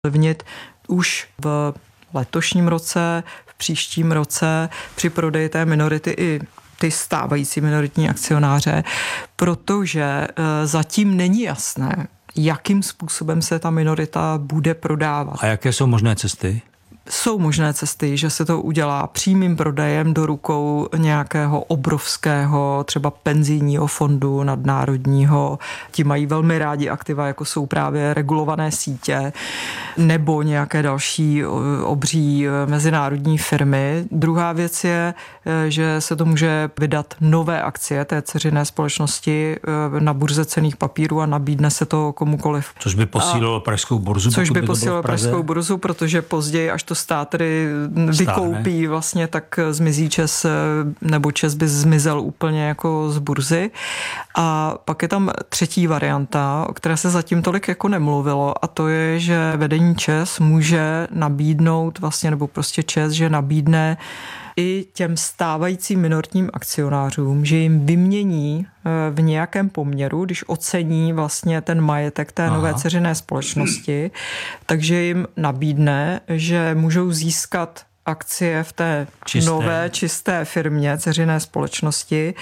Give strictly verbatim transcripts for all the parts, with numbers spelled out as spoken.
ovlivnit už v letošním roce, v příštím roce při prodeji té minority i ty stávající minoritní akcionáře, protože zatím není jasné, jakým způsobem se ta minorita bude prodávat. A jaké jsou možné cesty? Jsou možné cesty, že se to udělá přímým prodejem do rukou nějakého obrovského třeba penzijního fondu nadnárodního. Ti mají velmi rádi aktiva, jako jsou právě regulované sítě nebo nějaké další obří mezinárodní firmy. Druhá věc je, že se to může vydat nové akcie té dceřiné společnosti na burze cenných papírů a nabídne se to komukoliv. Což by posílilo pražskou burzu. Což by posílilo pražskou burzu, protože později, až to stát tedy vykoupí vlastně, tak zmizí ČEZ, nebo ČEZ by zmizel úplně jako z burzy. A pak je tam třetí varianta, o které se zatím tolik jako nemluvilo, a to je, že vedení ČEZ může nabídnout vlastně, nebo prostě ČEZ, že nabídne i těm stávajícím minoritním akcionářům, že jim vymění v nějakém poměru, když ocení vlastně ten majetek té Aha. nové dceřiné společnosti, takže jim nabídne, že můžou získat akcie v té čisté. nové čisté firmě, dceřiné společnosti,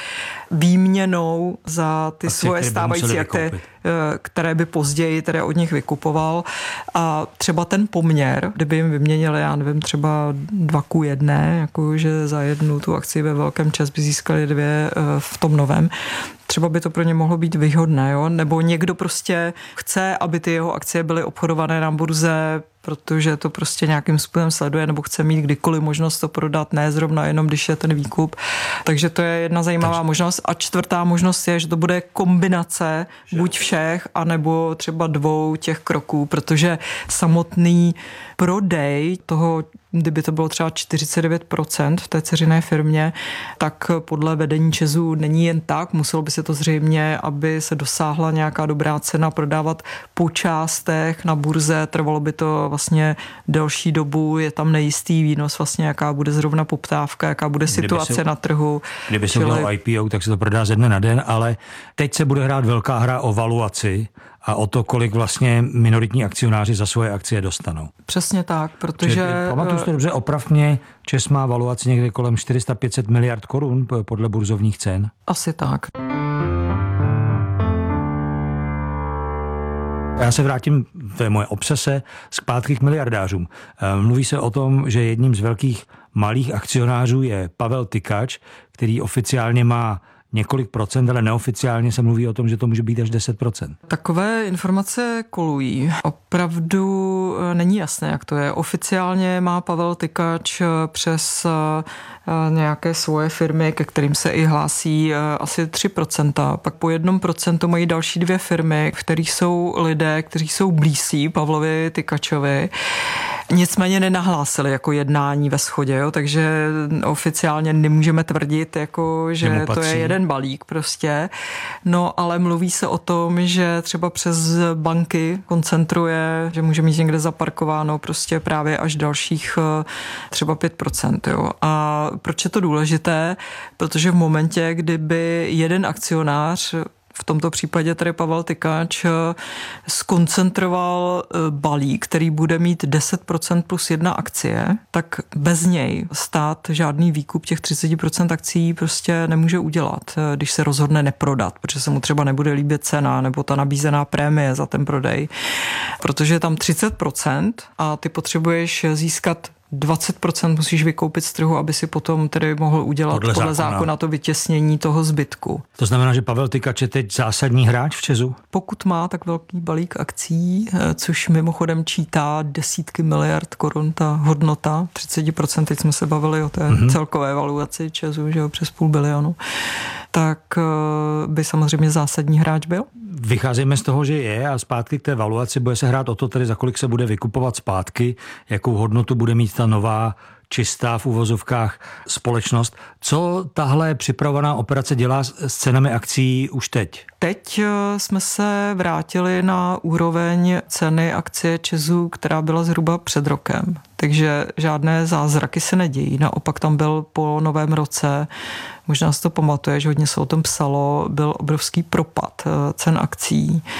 výměnou za ty akcie, svoje stávající akcie, které by později tedy od nich vykupoval. A třeba ten poměr, kdyby jim vyměnili, já nevím, třeba dva ku jedné, jakože za jednu tu akci ve velkém ČEZ by získali dvě v tom novém, třeba by to pro ně mohlo být výhodné, jo? Nebo někdo prostě chce, aby ty jeho akcie byly obchodované na burze, protože to prostě nějakým způsobem sleduje, nebo chce mít kdykoliv možnost to prodat, ne zrovna jenom, když je ten výkup. Takže to je jedna zajímavá Takže... možnost. A čtvrtá možnost je, že to bude kombinace že... buď všech, anebo třeba dvou těch kroků, protože samotný prodej toho, kdyby to bylo třeba čtyřicet devět procent v té dceřiné firmě, tak podle vedení ČEZu není jen tak, muselo by se to zřejmě, aby se dosáhla nějaká dobrá cena, prodávat po částech na burze, trvalo by to vlastně delší dobu, je tam nejistý výnos, vlastně jaká bude zrovna poptávka, jaká bude situace se, na trhu. Kdyby se udělal I P O, tak se to prodá ze dne na den, ale teď se bude hrát velká hra o valuaci a o to, kolik vlastně minoritní akcionáři za svoje akcie dostanou. Přesně tak, protože... Pamatuju si to dobře, oprav mě, ČEZ má valuaci někde kolem čtyři sta pět set miliard korun podle burzovních cen. Asi tak. Já se vrátím, to je moje obsese, zpátky k miliardářům. Mluví se o tom, že jedním z velkých malých akcionářů je Pavel Tykač, který oficiálně má několik procent, ale neoficiálně se mluví o tom, že to může být až deset procent. Takové informace kolují. Opravdu není jasné, jak to je. Oficiálně má Pavel Tykač přes nějaké svoje firmy, ke kterým se i hlásí, asi tři procenta. Pak po jednom procentu mají další dvě firmy, v kterých jsou lidé, kteří jsou blízcí Pavlovi Tykačovi. Nicméně nenahlásili jako jednání ve shodě, jo? Takže oficiálně nemůžeme tvrdit, jako, že to je jeden balík prostě. No ale mluví se o tom, že třeba přes banky koncentruje, že může mít někde zaparkováno prostě právě až dalších třeba pět procent. Jo? A proč je to důležité? Protože v momentě, kdyby jeden akcionář, v tomto případě tedy Pavel Tykač, skoncentroval balík, který bude mít deset procent plus jedna akcie, tak bez něj stát žádný výkup těch třicet procent akcí prostě nemůže udělat, když se rozhodne neprodat, protože se mu třeba nebude líbit cena nebo ta nabízená prémie za ten prodej. Protože je tam třicet procent a ty potřebuješ získat dvacet procent musíš vykoupit z trhu, aby si potom tedy mohl udělat podle, podle zákona. zákona to vytěsnění toho zbytku. To znamená, že Pavel Tykač je teď zásadní hráč v ČEZu? Pokud má tak velký balík akcí, což mimochodem čítá desítky miliard korun, ta hodnota, třicet procent, teď jsme se bavili o té mm-hmm. celkové valuaci ČEZu, že jo, přes půl bilionu, tak by samozřejmě zásadní hráč byl. Vycházíme z toho, že je, a zpátky k té valuaci bude se hrát o to, tedy za kolik se bude vykupovat zpátky, jakou hodnotu bude mít ta nová čistá v uvozovkách společnost. Co tahle připravovaná operace dělá s cenami akcí už teď? Teď jsme se vrátili na úroveň ceny akcie ČEZu, která byla zhruba před rokem. Takže žádné zázraky se nedějí. Naopak tam byl po novém roce, možná si to pamatuješ, hodně se o tom psalo, byl obrovský propad cen akcí.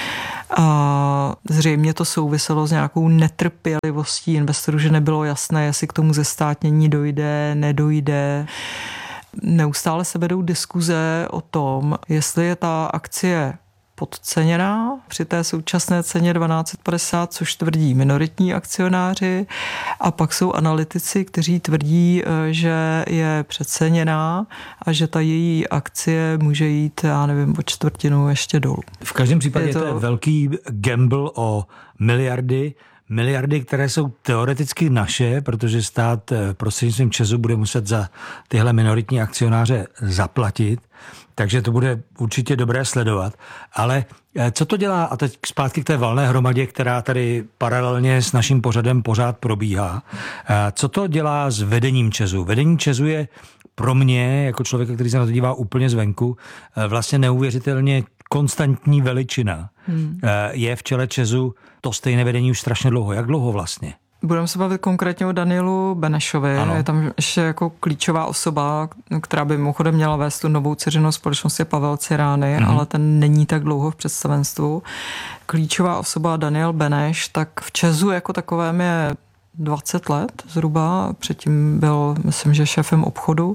A zřejmě to souviselo s nějakou netrpělivostí investorů, že nebylo jasné, jestli k tomu zestátnění dojde, nedojde. Neustále se vedou diskuze o tom, jestli je ta akcie podceněná při té současné ceně dvanáct padesát, což tvrdí minoritní akcionáři, a pak jsou analytici, kteří tvrdí, že je přeceněná a že ta její akcie může jít, já nevím, o čtvrtinu ještě dolů. V každém případě je to, je to velký gamble o miliardy, miliardy, které jsou teoreticky naše, protože stát prostřednictvím ČEZu bude muset za tyhle minoritní akcionáře zaplatit, takže to bude určitě dobré sledovat. Ale co to dělá, a teď zpátky k té valné hromadě, která tady paralelně s naším pořadem pořád probíhá, co to dělá s vedením ČEZu? Vedení ČEZu je pro mě, jako člověka, který se na to dívá úplně zvenku, vlastně neuvěřitelně konstantní veličina. Hmm. Je v čele ČEZu to stejné vedení už strašně dlouho. Jak dlouho vlastně? Budeme se bavit konkrétně o Danielu Benešovi. Ano. Je tam ještě jako klíčová osoba, která by mimochodem měla vést tu novou dceřinou společnost, je Pavel Cirány, mhm. ale ten není tak dlouho v představenstvu. Klíčová osoba Daniel Beneš, tak v ČEZu jako takovém je dvacet let zhruba. Předtím byl, myslím, že šéfem obchodu.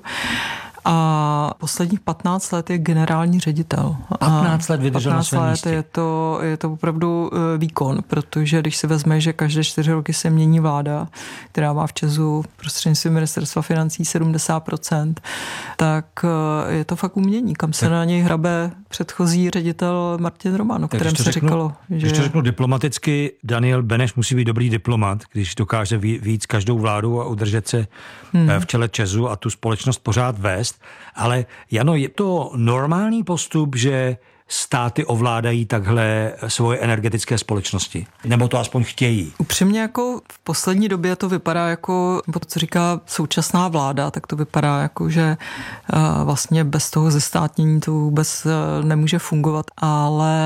A posledních patnáct let je generální ředitel. patnáct let vydržel na svém místě. Je to, je to opravdu výkon, protože když se vezme, že každé čtyři roky se mění vláda, která má v ČEZu prostřednictvím ministerstva financí sedmdesát procent, tak je to fakt umění, kam se tak na něj hrabe předchozí ředitel Martin Roman, o kterém se řeknu, říkalo. Že... Když to řeknu diplomaticky, Daniel Beneš musí být dobrý diplomat, když dokáže víc každou vládu a udržet se hmm. v čele ČEZu a tu společnost pořád vést. Ale Jano, je to normální postup, že státy ovládají takhle svoje energetické společnosti? Nebo to aspoň chtějí? Upřímně jako v poslední době to vypadá jako, nebo to, co říká současná vláda, tak to vypadá jako, že vlastně bez toho zestátnění to vůbec nemůže fungovat, ale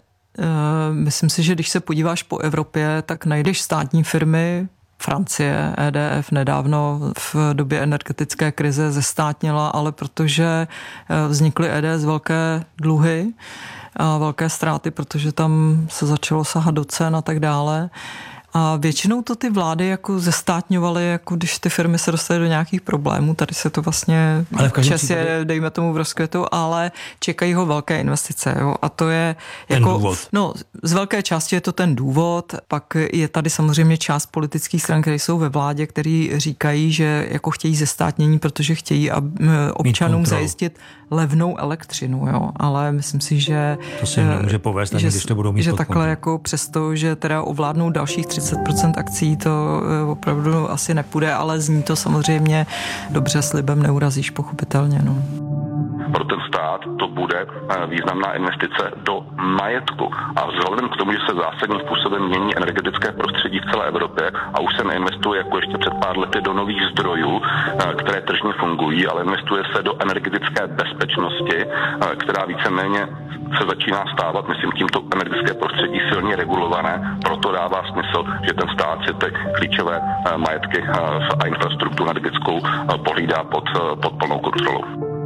myslím si, že když se podíváš po Evropě, tak najdeš státní firmy. Francie, E D F nedávno v době energetické krize zestátnila, ale protože vznikly E D S velké dluhy a velké ztráty, protože tam se začalo sahat do cen a tak dále. A většinou to ty vlády jako zestátňovaly, jako když ty firmy se dostaly do nějakých problémů. Tady se to vlastně čas je, dejme tomu v rozkvětu, ale čekají ho velké investice. Jo? A to je jako, no, z velké části je to ten důvod, pak je tady samozřejmě část politických stran, které jsou ve vládě, který říkají, že jako chtějí zestátnění, protože chtějí občanům zajistit levnou elektřinu, jo? Ale myslím si, že to se jim nemůže povést, ani když to budou mít že takhle jako přesto, že teda ovládnou dalších třicet procent akcí, to opravdu asi nepůjde, ale zní to samozřejmě dobře, slibem neurazíš, pochopitelně. No. Pro ten stát to bude významná investice do majetku. A vzhledem k tomu, že se zásadním způsobem mění energetické prostředí v celé Evropě a už se neinvestuje jako ještě před pár lety do nových zdrojů, které tržně fungují, ale investuje se do energetické bezpečnosti, která víceméně se začíná stávat, myslím, tímto energetické prostředí silně regulované. Proto dává smysl, že ten stát si ty klíčové majetky a infrastrukturu energetickou pohlídá pod, pod plnou kontrolou.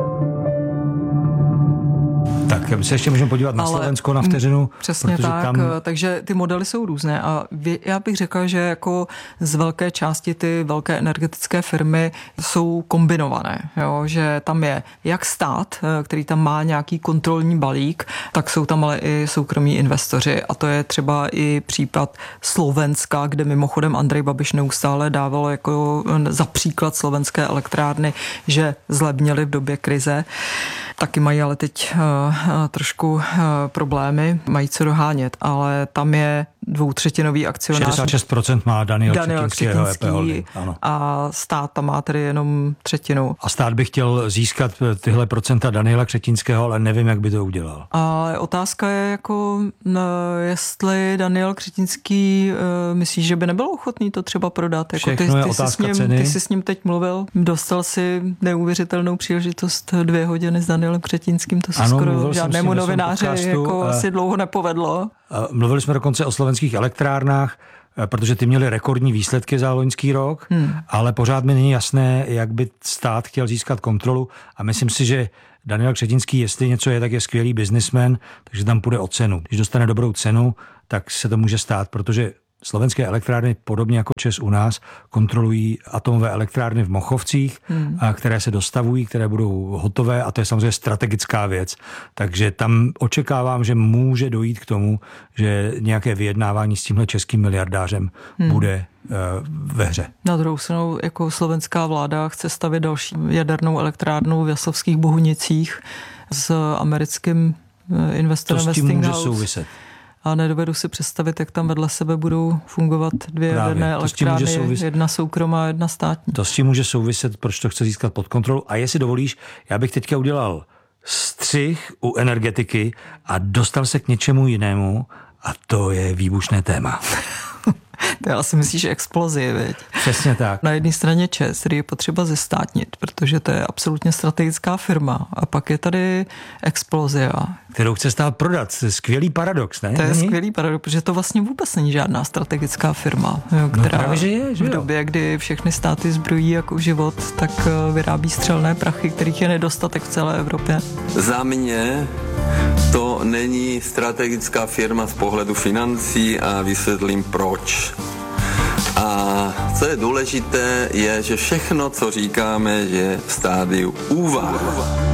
Tak my se ještě můžeme podívat na Ale Slovensko na vteřinu. Přesně tak, tam... takže ty modely jsou různé a já bych řekla, že jako z velké části ty velké energetické firmy jsou kombinované, jo? Že tam je jak stát, který tam má nějaký kontrolní balík, tak jsou tam ale i soukromí investoři a to je třeba i případ Slovenska, kde mimochodem Andrej Babiš neustále dával jako za příklad slovenské elektrárny, že zlevnily v době krize. Taky mají ale teď uh, trošku uh, problémy, mají co dohánět, ale tam je dvoutřetinový akcionář. šedesát šest procent má Daniel, Daniel Křetínský, E P Holding, ano. A stát tam má tedy jenom třetinu. A stát by chtěl získat tyhle procenta Daniela Křetínského, ale nevím, jak by to udělal. A otázka je jako, jestli Daniel Křetínský uh, myslí, že by nebyl ochotný to třeba prodat. Jako Všechno ty, je ty otázka jsi s ním, ceny. Ty jsi s ním teď mluvil, dostal si neuvěřitelnou příležitost dvě hodiny s Danielem Křetínským, to se ano, skoro žádnému novináři jako a... si dlouho nepovedlo. Mluvili jsme dokonce o slovenských elektrárnách. protože ty měly rekordní výsledky za loňský rok, hmm. ale pořád mi není jasné, jak by stát chtěl získat kontrolu a myslím si, že Daniel Křetínský, jestli něco je, tak je skvělý biznismen, takže tam půjde o cenu. Když dostane dobrou cenu, tak se to může stát, protože slovenské elektrárny, podobně jako ČEZ u nás, kontrolují atomové elektrárny v Mochovcích, hmm. a které se dostavují, které budou hotové a to je samozřejmě strategická věc. Takže tam očekávám, že může dojít k tomu, že nějaké vyjednávání s tímhle českým miliardářem hmm. bude uh, ve hře. Na druhou stranu, jako slovenská vláda chce stavět další jadernou elektrárnu v Jaslovských Bohunicích s americkým investorem Westinghouse. To s tím může souviset. A nedovedu si představit, jak tam vedle sebe budou fungovat dvě jaderné elektrárny, jedna soukromá, jedna státní. To s tím může souviset, proč to chce získat pod kontrolu. A jestli dovolíš, já bych teďka udělal střih u energetiky a dostal se k něčemu jinému a to je výbušné téma. To je asi myslíš explozi, viď? Přesně tak. Na jedné straně ČEZ, který je potřeba zestátnit, protože to je absolutně strategická firma. A pak je tady Explozia, kterou chce stát prodat. Skvělý paradox, ne? To je není? Skvělý paradox, protože to vlastně vůbec není žádná strategická firma, jo, která no právě, že je, že v době, kdy všechny státy zbrojí jako život, tak vyrábí střelné prachy, kterých je nedostatek v celé Evropě. Za mě to není strategická firma z pohledu financí a vysvětlím proč. A co je důležité, je, že všechno, co říkáme, je v stádiu úvah.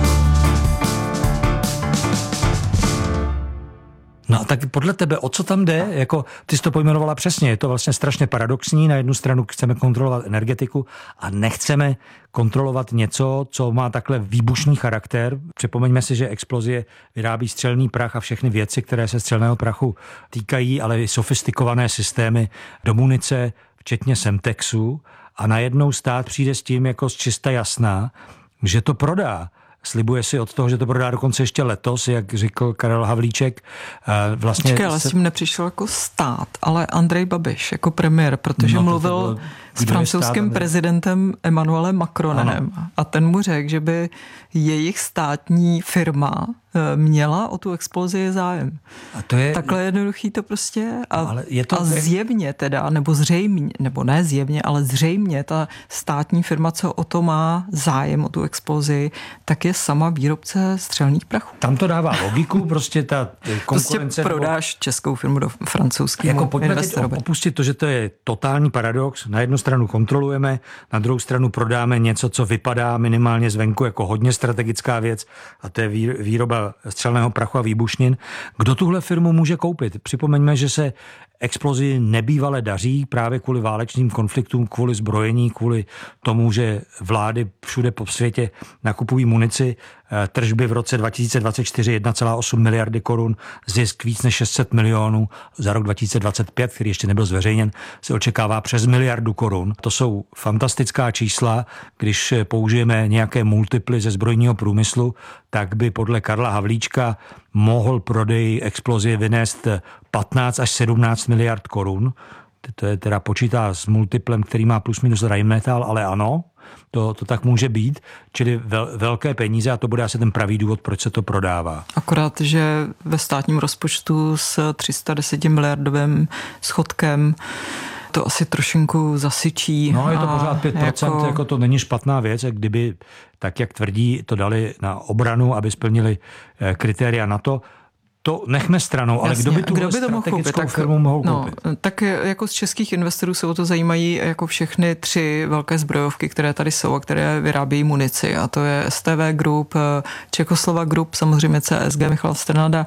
No a tak podle tebe, o co tam jde? Jako, ty jsi to pojmenovala přesně, je to vlastně strašně paradoxní. Na jednu stranu chceme kontrolovat energetiku a nechceme kontrolovat něco, co má takhle výbušný charakter. Připomeňme si, že Explozie vyrábí střelný prach a všechny věci, které se střelného prachu týkají, ale i sofistikované systémy do munice, včetně Semtexu. A najednou stát přijde s tím jako z čista jasná, že to prodá. Slibuje si od toho, že to prodá dokonce ještě letos, jak řekl Karel Havlíček. Vlastně Počkej, ale se... s tím nepřišel jako stát, ale Andrej Babiš jako premiér, protože no, mluvil s francouzským stát, prezidentem Emmanuelem Macronem ano. A ten mu řekl, že by jejich státní firma měla o tu Explozii zájem. A to je... Takhle jednoduchý to prostě a, ale je to... a zjevně teda, nebo zřejmě, nebo ne zjevně, ale zřejmě ta státní firma, co o to má zájem, o tu Explozii, tak je sama výrobce střelných prachů. Tam to dává logiku, prostě ta konkurence... Prostě prodáš nebo... českou firmu do francouzského jako pojďme investorovi. Teď opustit to, že to je totální paradox. Na jednu stranu kontrolujeme, na druhou stranu prodáme něco, co vypadá minimálně zvenku jako hodně strategická věc a to je výroba střelného prachu a výbušnin. Kdo tuhle firmu může koupit? Připomeňme, že se Explozii nebývale daří právě kvůli válečným konfliktům, kvůli zbrojení, kvůli tomu, že vlády všude po světě nakupují munici. Tržby v roce dva tisíce dvacet čtyři jedna celá osm miliardy korun, zisk víc než šest set milionů. Za rok dva tisíce dvacet pět, který ještě nebyl zveřejněn, se očekává přes miliardu korun. To jsou fantastická čísla. Když použijeme nějaké multiply ze zbrojního průmyslu, tak by podle Karla Havlíčka mohl prodej Explozie vynést patnáct až sedmnáct miliard korun. To je teda počítá s multiplem, který má plus minus Rheinmetall, ale ano, to, to tak může být, čili vel, velké peníze a to bude asi ten pravý důvod, proč se to prodává. Akorát, že ve státním rozpočtu s tři sta deset miliardovým schodkem to asi trošinku zasyčí. No, je to pořád pět procent, jako... jako to není špatná věc, jak kdyby, tak jak tvrdí, to dali na obranu, aby splnili kritéria na to. To nechme stranou, ale Jasně, kdo by tu kdo by to mohl koupit? Tak, firmu mohl no, koupit? Tak jako z českých investorů se o to zajímají jako všechny tři velké zbrojovky, které tady jsou a které vyrábějí munici. A to je S T V Group, Čekoslova Group, samozřejmě C S G Michal Strnada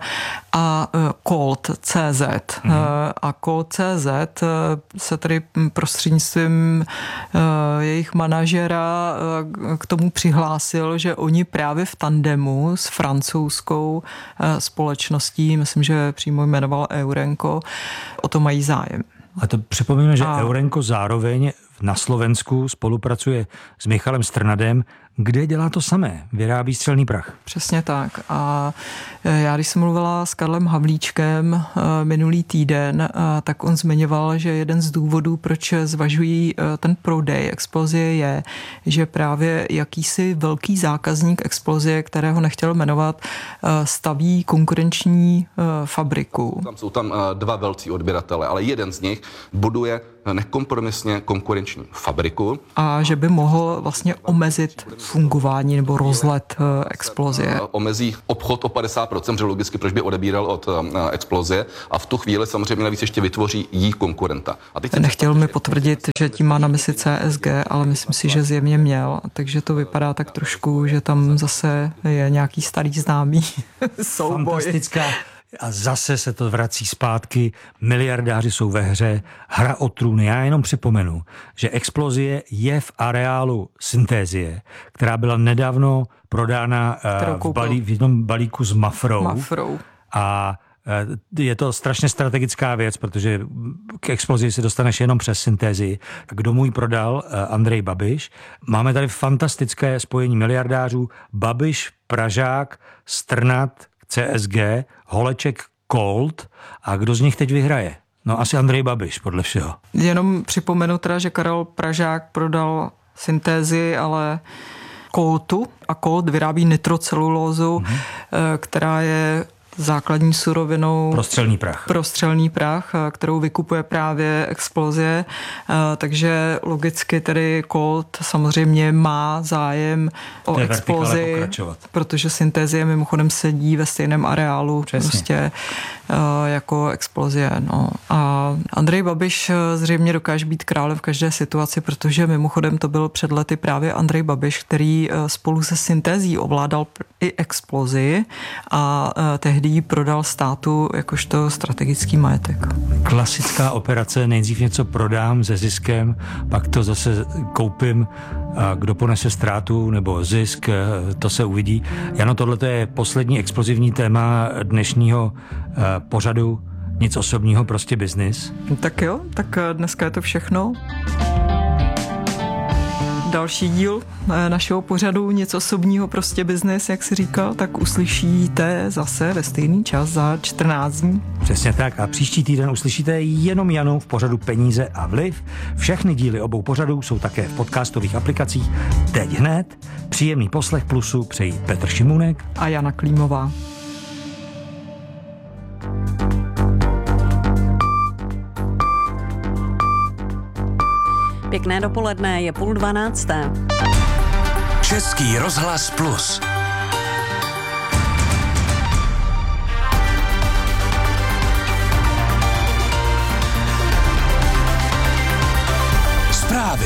a Colt C Z. Mhm. A Colt C Z se tady prostřednictvím jejich manažera k tomu přihlásil, že oni právě v tandemu s francouzskou společností, myslím, že přímo jmenoval Eurenco, o to mají zájem. A to připomínám, že a... Eurenco zároveň na Slovensku spolupracuje s Michalem Strnadem, kde dělá to samé, vyrábí střelný prach. Přesně tak. A já, když jsem mluvila s Karlem Havlíčkem minulý týden, tak on zmiňoval, že jeden z důvodů, proč zvažují ten prodej Explosie, je, že právě jakýsi velký zákazník Explosie, kterého nechtěl jmenovat, staví konkurenční fabriku. Tam jsou tam dva velcí odběratele, ale jeden z nich buduje nekompromisně konkurenční fabriku. A že by mohl vlastně omezit fungování nebo rozlet Explosie. Omezí obchod o padesát procent, že logicky proč by odebíral od Explosie, a v tu chvíli samozřejmě navíc ještě vytvoří jí konkurenta. A teď Nechtěl mi potvrdit, že tím má na mysli C S G, ale myslím si, že zjevně měl, takže to vypadá tak trošku, že tam zase je nějaký starý známý souboj. Fantastická. A zase se to vrací zpátky, miliardáři jsou ve hře, hra o trůny. Já jenom připomenu, že Explosie je v areálu Synthesie, která byla nedávno prodána v, balí, v jednom balíku s Mafrou. Mafrou. A je to strašně strategická věc, protože k Explosii se dostaneš jenom přes Synthesii. Kdo mu ji prodal? Andrej Babiš. Máme tady fantastické spojení miliardářů. Babiš, Pražák, Strnad, C S G, Holeček, Colt. A kdo z nich teď vyhraje? No asi Andrej Babiš, podle všeho. Jenom připomenu teda, že Karel Pražák prodal Synthesii, ale Coltu, a Colt vyrábí nitrocelulózu, mm-hmm. která je základní surovinou pro střelný prach. Pro střelný prach, kterou vykupuje právě Explosie, takže logicky tedy Colt samozřejmě má zájem o Explozi, protože Synthesie mimochodem sedí ve stejném areálu. Přesně. Prostě jako Explosie. No. A Andrej Babiš zřejmě dokáže být králem v každé situaci, protože mimochodem to byl před lety právě Andrej Babiš, který spolu se Synthesí ovládal i Explozi a tehdy ji prodal státu jakožto strategický majetek. Klasická operace, nejdřív něco prodám se ziskem, pak to zase koupím, a kdo ponese ztrátu nebo zisk, to se uvidí. Jano, tohle je poslední explozivní téma dnešního pořadu. Nic osobního, prostě biznis. Tak jo, tak dneska je to všechno. Další díl našeho pořadu Nic osobního, prostě biznis, jak si říkal, tak uslyšíte zase ve stejný čas za čtrnáct dní. Přesně tak, a příští týden uslyšíte jenom Janu v pořadu Peníze a vliv. Všechny díly obou pořadů jsou také v podcastových aplikacích teď hned. Příjemný poslech Plusu přejí Petr Šimůnek a Jana Klímová. Pěkné dopoledne, je půl dvanácté. Český rozhlas Plus. Zprávy.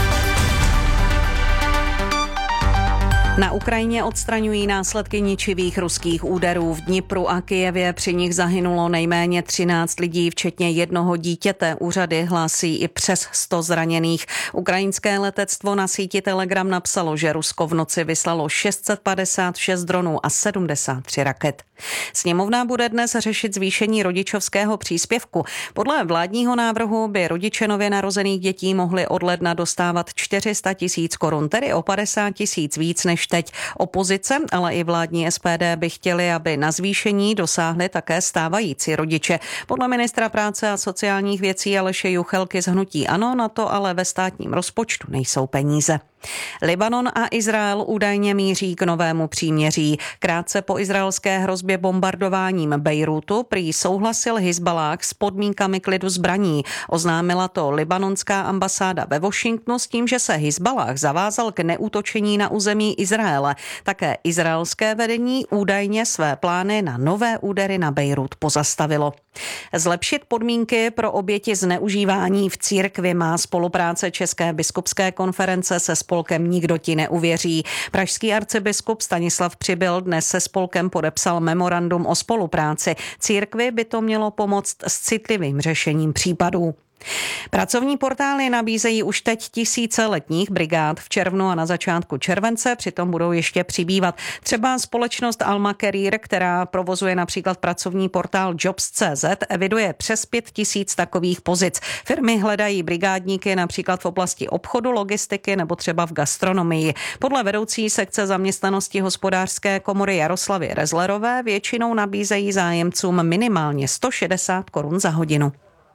Na Ukrajině odstraňují následky ničivých ruských úderů v Dnipru a Kyjevě. Při nich zahynulo nejméně třináct lidí, včetně jednoho dítěte. Úřady hlásí i přes sto zraněných. Ukrajinské letectvo na síti Telegram napsalo, že Rusko v noci vyslalo šest set padesát šest dronů a sedmdesát tři raket. Sněmovna bude dnes řešit zvýšení rodičovského příspěvku. Podle vládního návrhu by rodiče nově narozených dětí mohli od ledna dostávat čtyři sta tisíc korun, tedy o padesát tisíc víc než teď. Opozice, ale i vládní S P D by chtěli, aby na zvýšení dosáhli také stávající rodiče. Podle ministra práce a sociálních věcí Aleše Juchelky z hnutí ANO na to ale ve státním rozpočtu nejsou peníze. Libanon a Izrael údajně míří k novému příměří. Krátce po izraelské hrozbě bombardováním Bejrútu prý souhlasil Hizballáh s podmínkami klidu zbraní. Oznámila to libanonská ambasáda ve Washingtonu s tím, že se Hizballáh zavázal k neútočení na území Izraele. Také izraelské vedení údajně své plány na nové údery na Bejrút pozastavilo. Zlepšit podmínky pro oběti zneužívání v církvi má spolupráce České biskupské konference se spolkem Nikdo ti neuvěří. Pražský arcibiskup Stanislav Přibyl dnes se spolkem podepsal memorandum o spolupráci. Církvi by to mělo pomoct s citlivým řešením případů. Pracovní portály nabízejí už teď tisíce letních brigád v červnu a na začátku července, přitom budou ještě přibývat. Třeba společnost Alma Career, která provozuje například pracovní portál Jobs tečka cé zet, eviduje přes pět tisíc takových pozic. Firmy hledají brigádníky například v oblasti obchodu, logistiky nebo třeba v gastronomii. Podle vedoucí sekce zaměstnanosti Hospodářské komory Jaroslavy Rezlerové většinou nabízejí zájemcům minimálně sto šedesát korun za hodinu.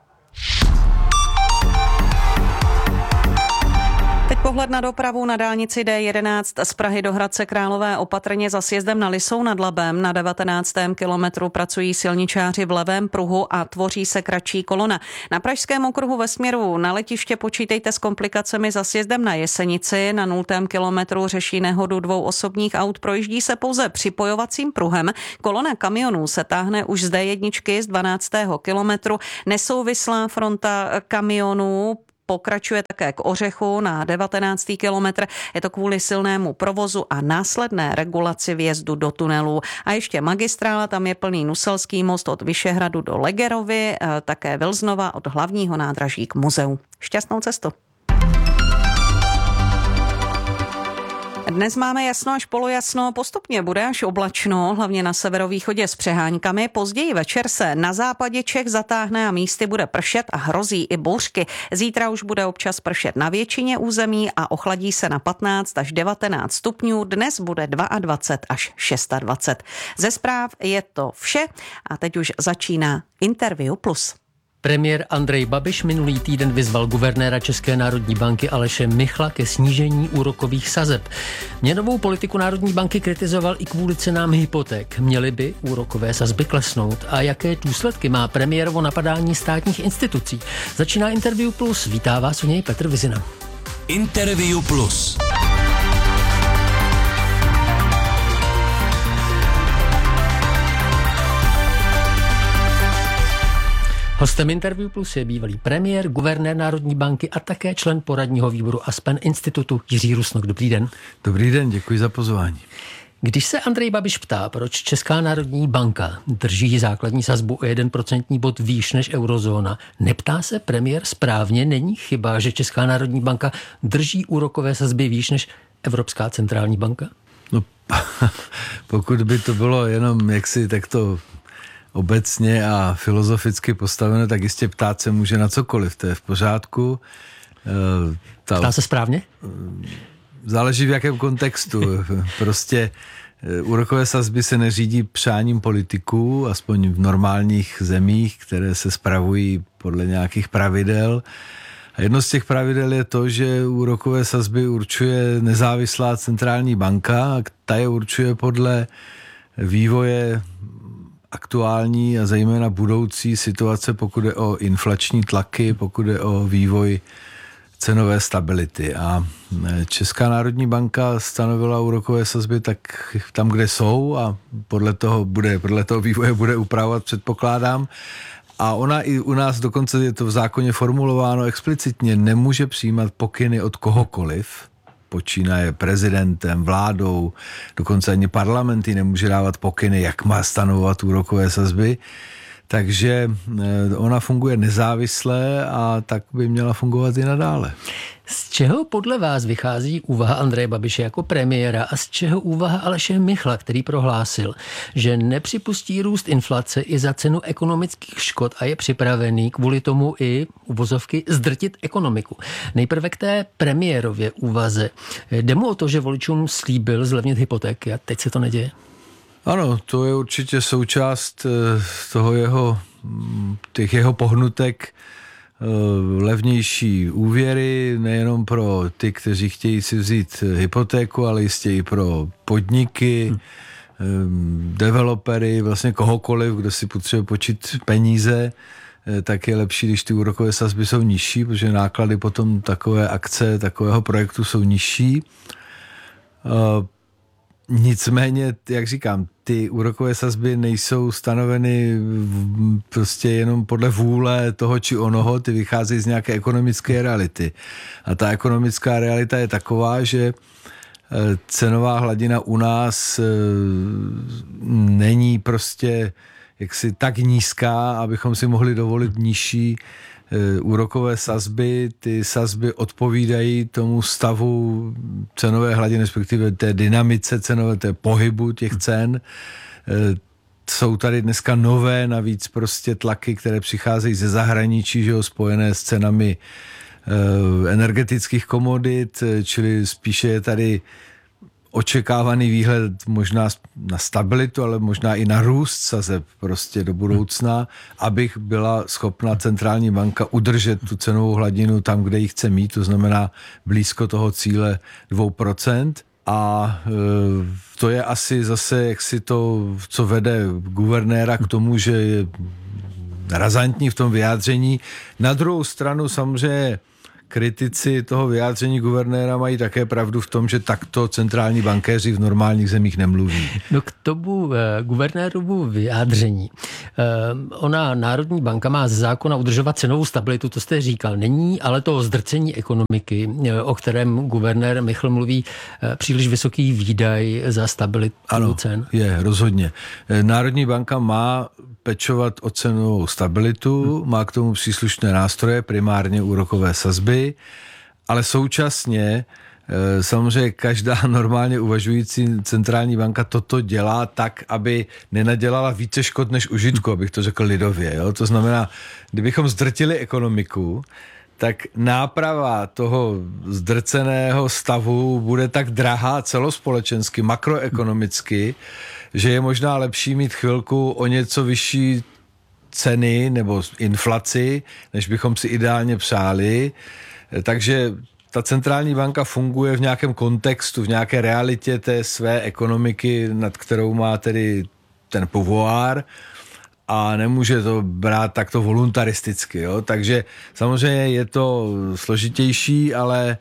Teď pohled na dopravu na dálnici D jedenáct z Prahy do Hradce Králové opatrně za sjezdem na Lisou nad Labem. Na devatenáctém kilometru pracují silničáři v levém pruhu a tvoří se kratší kolona. Na pražském okruhu ve směru na letiště počítejte s komplikacemi za sjezdem na Jesenici. Na nultém kilometru řeší nehodu dvou osobních aut, projíždí se pouze připojovacím pruhem. Kolona kamionů se táhne už z D jedna z dvanáctého kilometru. Nesouvislá fronta kamionů pokračuje také k Ořechu na devatenáctý kilometr. Je to kvůli silnému provozu a následné regulaci vjezdu do tunelů. A ještě magistrála, tam je plný Nuselský most od Vyšehradu do Legerovy, také Vilznova od hlavního nádraží k muzeu. Šťastnou cestu. Dnes máme jasno až polojasno, postupně bude až oblačno, hlavně na severovýchodě s přeháňkami. Později večer se na západě Čech zatáhne a místy bude pršet a hrozí i bouřky. Zítra už bude občas pršet na většině území a ochladí se na patnáct až devatenáct stupňů. Dnes bude dvacet dva až dvacet šest. Ze zpráv je to vše a teď už začíná Interview Plus. Premiér Andrej Babiš minulý týden vyzval guvernéra České národní banky Aleše Michla ke snížení úrokových sazeb. Měnovou politiku Národní banky kritizoval i kvůli cenám hypoték. Měly by úrokové sazby klesnout? A jaké důsledky má premiérovo napadání státních institucí? Začíná Interview Plus. Vítá vás u něj Petr Vizina. Interview Plus. Hostem Interview Plus je bývalý premiér, guvernér Národní banky a také člen poradního výboru Aspen Institutu Jiří Rusnok. Dobrý den. Dobrý den, děkuji za pozvání. Když se Andrej Babiš ptá, proč Česká národní banka drží základní sazbu o jeden procentní bod výš než eurozóna, neptá se premiér správně? Není chyba, že Česká národní banka drží úrokové sazby výš než Evropská centrální banka? No, pokud by to bylo jenom jaksi takto obecně a filozoficky postavené, tak jistě ptát se může na cokoliv, to je v pořádku. Ta... Ptá se správně? Záleží v jakém kontextu. Prostě úrokové sazby se neřídí přáním politiků, aspoň v normálních zemích, které se spravují podle nějakých pravidel. A jedno z těch pravidel je to, že úrokové sazby určuje nezávislá centrální banka a ta je určuje podle vývoje aktuální a zejména budoucí situace, pokud je o inflační tlaky, pokud je o vývoj cenové stability. A Česká národní banka stanovila úrokové sazby tak tam, kde jsou a podle toho, bude, podle toho vývoje bude upravovat, předpokládám. A ona i u nás, dokonce je to v zákoně formulováno explicitně, nemůže přijímat pokyny od kohokoliv, počínaje prezidentem, vládou, dokonce ani parlamenty nemůže dávat pokyny, jak má stanovovat úrokové sazby. Takže ona funguje nezávisle a tak by měla fungovat i nadále. Z čeho podle vás vychází úvaha Andreje Babiše jako premiéra a z čeho úvaha Aleše Michla, který prohlásil, že nepřipustí růst inflace i za cenu ekonomických škod a je připravený kvůli tomu i uvozovky zdrtit ekonomiku? Nejprve k té premiérově úvaze. Jde mu o to, že voličům slíbil zlevnit hypotéky a teď se to neděje? Ano, to je určitě součást toho jeho, těch jeho pohnutek, levnější úvěry, nejenom pro ty, kteří chtějí si vzít hypotéku, ale jistě i pro podniky, hmm. developery, vlastně kohokoliv, kdo si potřebuje počít peníze, tak je lepší, když ty úrokové sazby jsou nižší, protože náklady potom takové akce, takového projektu jsou nižší. Nicméně, jak říkám, ty úrokové sazby nejsou stanoveny prostě jenom podle vůle toho či onoho, ty vycházejí z nějaké ekonomické reality. A ta ekonomická realita je taková, že cenová hladina u nás není prostě jaksi tak nízká, abychom si mohli dovolit nižší úrokové sazby, ty sazby odpovídají tomu stavu cenové hladiny, respektive té dynamice cenové, té pohybu těch cen. Jsou tady dneska nové navíc prostě tlaky, které přicházejí ze zahraničí, že jo, spojené s cenami energetických komodit, čili spíše je tady očekávaný výhled možná na stabilitu, ale možná i na růst sazeb prostě do budoucna, abych byla schopna centrální banka udržet tu cenovou hladinu tam, kde ji chce mít, to znamená blízko toho cíle dvě procenta. A e, to je asi zase, jak si to, co vede guvernéra k tomu, že je razantní v tom vyjádření. Na druhou stranu samozřejmě kritici toho vyjádření guvernéra mají také pravdu v tom, že takto centrální bankéři v normálních zemích nemluví. No k tomu eh, guvernérovu vyjádření. Eh, ona Národní banka má ze zákona udržovat cenovou stabilitu, to jste říkal. Není ale to zdrcení ekonomiky, eh, o kterém guvernér Michl mluví, eh, příliš vysoký výdaj za stabilitu ano, cen. Je, rozhodně. Národní banka má pečovat o cenovou stabilitu, má k tomu příslušné nástroje, primárně úrokové sazby, ale současně samozřejmě každá normálně uvažující centrální banka toto dělá tak, aby nenadělala více škod než užitku, abych to řekl lidově. Jo? To znamená, kdybychom zdrtili ekonomiku, tak náprava toho zdrceného stavu bude tak drahá celospolečensky, makroekonomicky, že je možná lepší mít chvilku o něco vyšší ceny nebo inflaci, než bychom si ideálně přáli. Takže ta centrální banka funguje v nějakém kontextu, v nějaké realitě té své ekonomiky, nad kterou má tedy ten pouvoir, a nemůže to brát takto voluntaristicky. Jo? Takže samozřejmě je to složitější, ale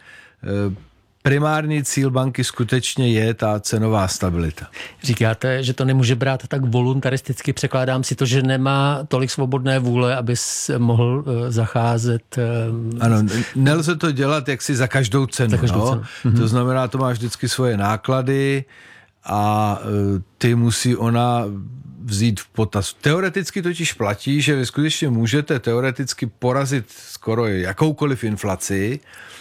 primární cíl banky skutečně je ta cenová stabilita. Říkáte, že to nemůže brát tak voluntaristicky, překládám si to, že nemá tolik svobodné vůle, aby mohl zacházet. Ano, nelze to dělat jaksi za každou cenu. Za každou no? cenu. To znamená, to má vždycky svoje náklady a ty musí ona vzít v potaz. Teoreticky totiž platí, že vy skutečně můžete teoreticky porazit skoro jakoukoliv inflaci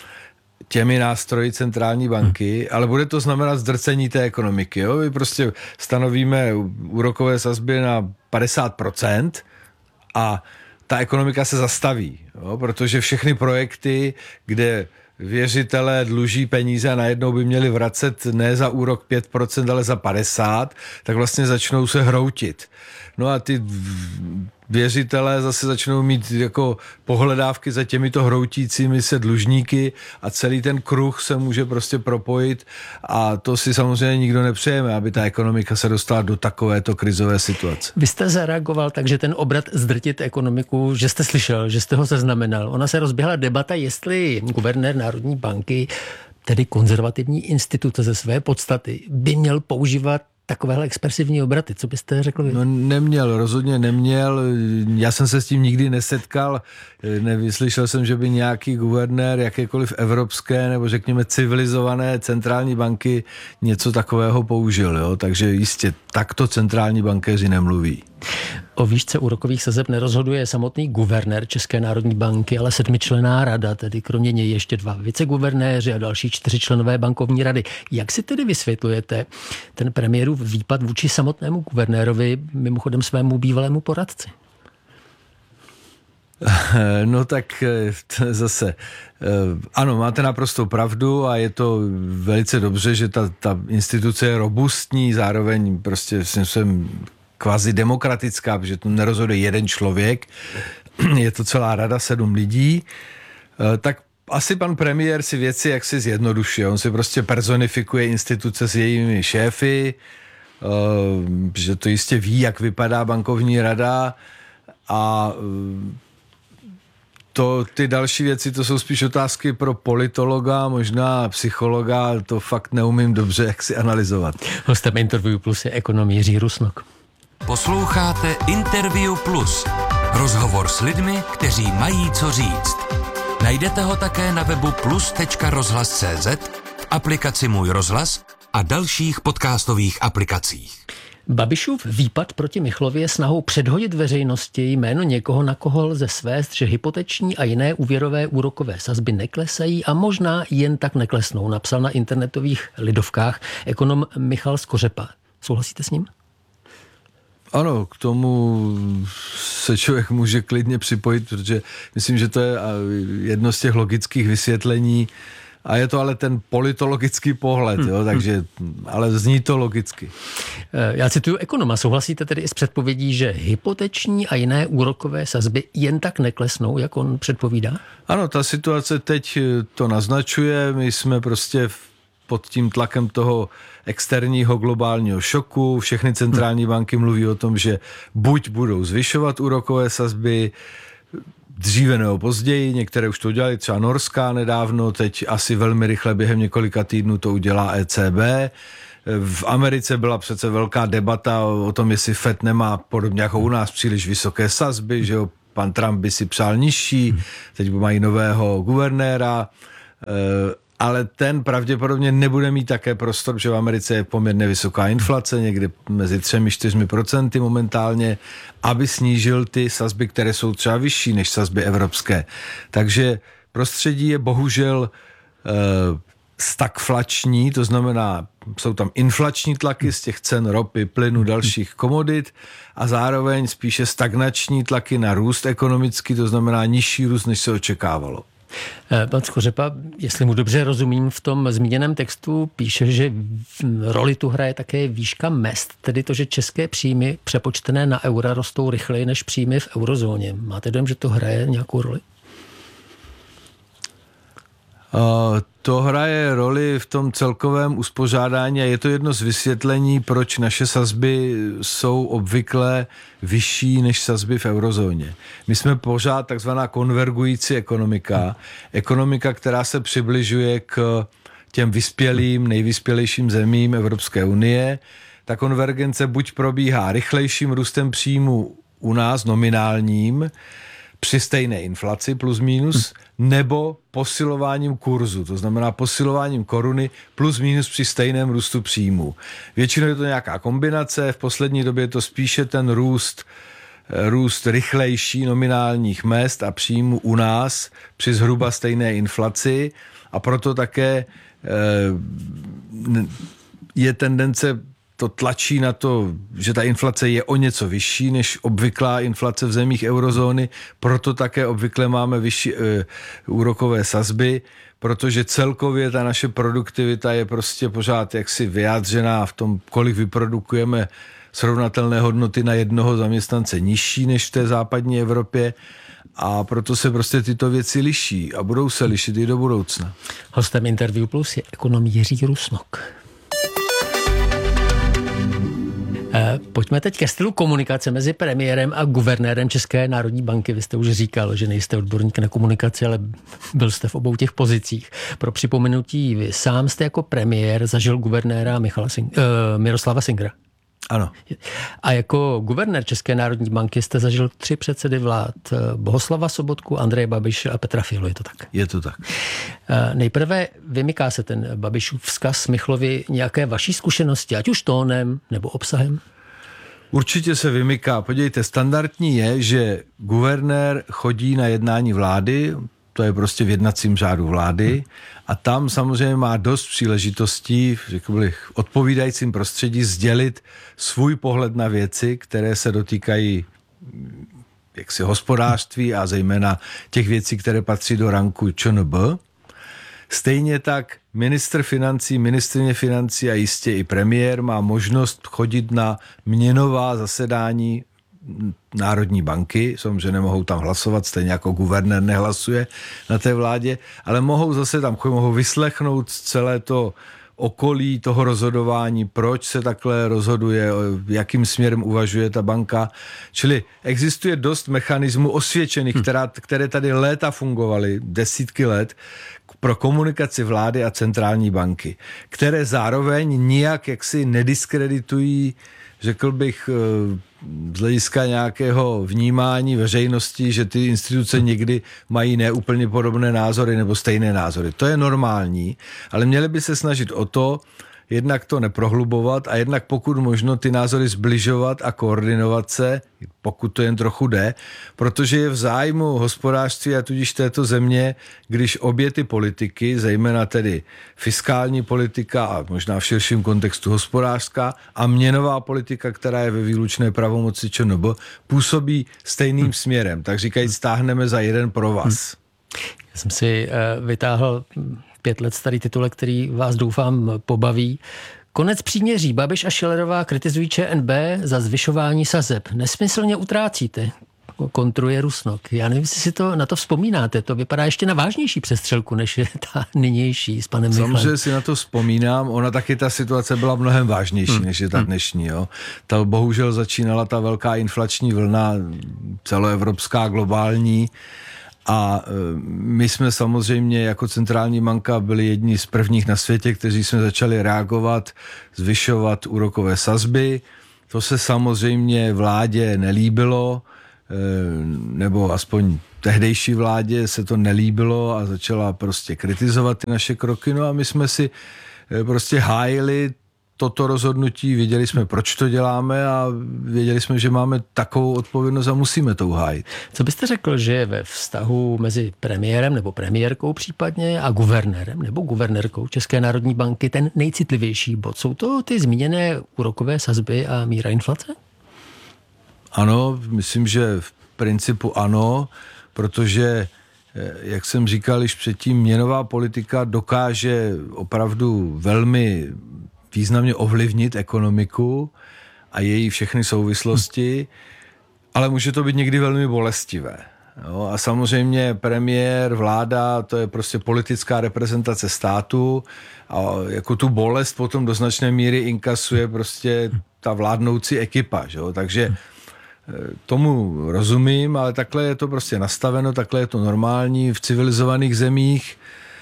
těmi nástroji centrální banky, hmm. ale bude to znamenat zdrcení té ekonomiky. Jo? My prostě stanovíme úrokové sazby na padesát procent a ta ekonomika se zastaví, jo? Protože všechny projekty, kde věřitelé dluží peníze a najednou by měli vracet ne za úrok pět procent, ale za padesát, tak vlastně začnou se hroutit. No a ty věřitelé zase začnou mít jako pohledávky za těmito hroutícími se dlužníky a celý ten kruh se může prostě propojit a to si samozřejmě nikdo nepřejeme, aby ta ekonomika se dostala do takovéto krizové situace. Vy jste zareagoval tak, že ten obrat zdrtit ekonomiku, že jste slyšel, že jste ho zaznamenal. Ona se rozběhla debata, jestli guvernér Národní banky, tedy konzervativní instituce ze své podstaty, by měl používat takovéhle expresivní obraty. Co byste řekl vy? No neměl, rozhodně neměl. Já jsem se s tím nikdy nesetkal. Nevyslyšel jsem, že by nějaký guvernér jakékoliv evropské nebo řekněme civilizované centrální banky něco takového použil. Jo? Takže jistě takto centrální bankéři nemluví. O výšce úrokových sazeb nerozhoduje samotný guvernér České národní banky, ale sedmičlenná rada, tedy kromě něj ještě dva viceguvernéři a další čtyři členové bankovní rady. Jak si tedy vysvětlujete ten premiérův výpad vůči samotnému guvernérovi, mimochodem svému bývalému poradci? No tak zase, ano, máte naprosto pravdu a je to velice dobře, že ta, ta instituce je robustní, zároveň prostě jsem kvazi demokratická, protože to nerozhoduje jeden člověk, je to celá rada, sedm lidí, tak asi pan premiér si věci jaksi zjednodušuje. On si prostě personifikuje instituce s jejími šéfy, že to jistě ví, jak vypadá bankovní rada a to, ty další věci, to jsou spíš otázky pro politologa, možná psychologa, to fakt neumím dobře jak si analyzovat. Hostem Interview Plus je ekonom Jiří Rusnok. Posloucháte Interview Plus. Rozhovor s lidmi, kteří mají co říct. Najdete ho také na webu plus tečka rozhlas tečka cé zet, v aplikaci Můj rozhlas a dalších podcastových aplikacích. Babišův výpad proti Michlovi je snahou předhodit veřejnosti jméno někoho, na koho lze svést, že hypoteční a jiné úvěrové úrokové sazby neklesají a možná jen tak neklesnou, napsal na internetových lidovkách ekonom Michal Skořepa. Souhlasíte s ním? Ano, k tomu se člověk může klidně připojit, protože myslím, že to je jedno z těch logických vysvětlení a je to ale ten politologický pohled, jo, takže, ale zní to logicky. Já cituju ekonoma. Souhlasíte tedy i s předpovědí, že hypoteční a jiné úrokové sazby jen tak neklesnou, jak on předpovídá? Ano, ta situace teď to naznačuje. My jsme prostě pod tím tlakem toho externího globálního šoku. Všechny centrální banky mluví o tom, že buď budou zvyšovat úrokové sazby, dříve nebo později, některé už to udělali, třeba norská nedávno, teď asi velmi rychle během několika týdnů to udělá E C B. V Americe byla přece velká debata o tom, jestli Fed nemá podobně jako u nás příliš vysoké sazby, že jo, pan Trump by si přál nižší, teď mají nového guvernéra, ale ten pravděpodobně nebude mít také prostor, že v Americe je poměrně vysoká inflace, někde mezi třemi čtyřmi procenty momentálně, aby snížil ty sazby, které jsou třeba vyšší než sazby evropské. Takže prostředí je bohužel e, stagflační, to znamená, jsou tam inflační tlaky z těch cen ropy, plynu, dalších komodit a zároveň spíše stagnační tlaky na růst ekonomický, to znamená nižší růst, než se očekávalo. Pan Skořepa, jestli mu dobře rozumím, v tom zmíněném textu píše, že roli tu hraje také výška mezd, tedy to, že české příjmy přepočtené na eura rostou rychleji než příjmy v eurozóně. Máte dojem, že to hraje nějakou roli? Uh, to hraje roli v tom celkovém uspořádání a je to jedno z vysvětlení, proč naše sazby jsou obvykle vyšší než sazby v eurozóně. My jsme pořád takzvaná konvergující ekonomika, ekonomika, která se přibližuje k těm vyspělým, nejvyspělejším zemím Evropské unie. Ta konvergence buď probíhá rychlejším růstem příjmu u nás, nominálním, při stejné inflaci plus minus, nebo posilováním kurzu, to znamená posilováním koruny plus minus při stejném růstu příjmu. Většinou je to nějaká kombinace, v poslední době je to spíše ten růst, růst rychlejší nominálních mezd a příjmu u nás při zhruba stejné inflaci a proto také je tendence to tlačí na to, že ta inflace je o něco vyšší než obvyklá inflace v zemích eurozóny, proto také obvykle máme vyšší e, úrokové sazby, protože celkově ta naše produktivita je prostě pořád jaksi vyjádřená v tom, kolik vyprodukujeme srovnatelné hodnoty na jednoho zaměstnance nižší než v té západní Evropě a proto se prostě tyto věci liší a budou se lišit i do budoucna. Hostem Interview Plus je ekonom Jiří Rusnok. Pojďme teď ke stylu komunikace mezi premiérem a guvernérem České národní banky. Vy jste už říkal, že nejste odborník na komunikaci, ale byl jste v obou těch pozicích. Pro připomenutí, vy sám jste jako premiér zažil guvernéra Michala Sing- uh, Miroslava Singera. Ano. A jako guvernér České národní banky jste zažil tři předsedy vlád. Bohuslava Sobotku, Andreje Babiše a Petra Fialu, je to tak? Je to tak. Nejprve vymyká se ten Babišův vzkaz Michlovi nějaké vaší zkušenosti, ať už tónem nebo obsahem? Určitě se vymyká. Podívejte, standardní je, že guvernér chodí na jednání vlády, to je prostě v jednacím řádu vlády a tam samozřejmě má dost příležitostí, řekl bych, odpovídajícím prostředí sdělit svůj pohled na věci, které se dotýkají jaksi hospodářství a zejména těch věcí, které patří do ranku ČNB. Stejně tak ministr financí, ministryně financí a jistě i premiér má možnost chodit na měnová zasedání Národní banky, samozřejmě nemohou tam hlasovat, stejně jako guvernér nehlasuje na té vládě, ale mohou zase tam mohou vyslechnout celé to okolí toho rozhodování, proč se takhle rozhoduje, jakým směrem uvažuje ta banka. Čili existuje dost mechanismů osvědčených, která, které tady léta fungovaly, desítky let, pro komunikaci vlády a centrální banky, které zároveň nijak jaksi nediskreditují, řekl bych, z hlediska nějakého vnímání veřejnosti, že ty instituce někdy mají neúplně podobné názory nebo stejné názory. To je normální, ale měli by se snažit o to, jednak to neprohlubovat a jednak pokud možno ty názory zbližovat a koordinovat se, pokud to jen trochu jde, protože je v zájmu hospodářství a tudíž této země, když obě ty politiky, zejména tedy fiskální politika a možná v širším kontextu hospodářská a měnová politika, která je ve výlučné pravomoci ČNB, působí stejným hmm. směrem. Tak říkají, stáhneme za jeden provaz. Hmm. Já jsem si uh, vytáhl pět let starý titulek, který vás doufám pobaví. Konec příměří. Babiš a Schillerová kritizují ČNB za zvyšování sazeb. Nesmyslně utrácíte, kontruje Rusnok. Já nevím, jestli si to, na to vzpomínáte. To vypadá ještě na vážnější přestřelku, než je ta nynější s panem Michalem. Samozřejmě si na to vzpomínám. Ona taky ta situace byla mnohem vážnější, hmm. než je ta dnešní. Jo. Ta bohužel začínala ta velká inflační vlna, celoevropská, globální. A my jsme samozřejmě jako centrální banka byli jedni z prvních na světě, kteří jsme začali reagovat, zvyšovat úrokové sazby. To se samozřejmě vládě nelíbilo, nebo aspoň tehdejší vládě se to nelíbilo a začala prostě kritizovat ty naše kroky. No a my jsme si prostě hájili toto rozhodnutí, věděli jsme, proč to děláme a věděli jsme, že máme takovou odpovědnost a musíme to uhájit. Co byste řekl, že je ve vztahu mezi premiérem nebo premiérkou případně a guvernérem nebo guvernérkou České národní banky ten nejcitlivější bod? Jsou to ty zmíněné úrokové sazby a míra inflace? Ano, myslím, že v principu ano, protože, jak jsem říkal již předtím, měnová politika dokáže opravdu velmi významně ovlivnit ekonomiku a její všechny souvislosti, ale může to být někdy velmi bolestivé. Jo? A samozřejmě premiér, vláda, to je prostě politická reprezentace státu a jako tu bolest potom do značné míry inkasuje prostě ta vládnoucí ekipa. Jo? Takže tomu rozumím, ale takhle je to prostě nastaveno, takhle je to normální v civilizovaných zemích.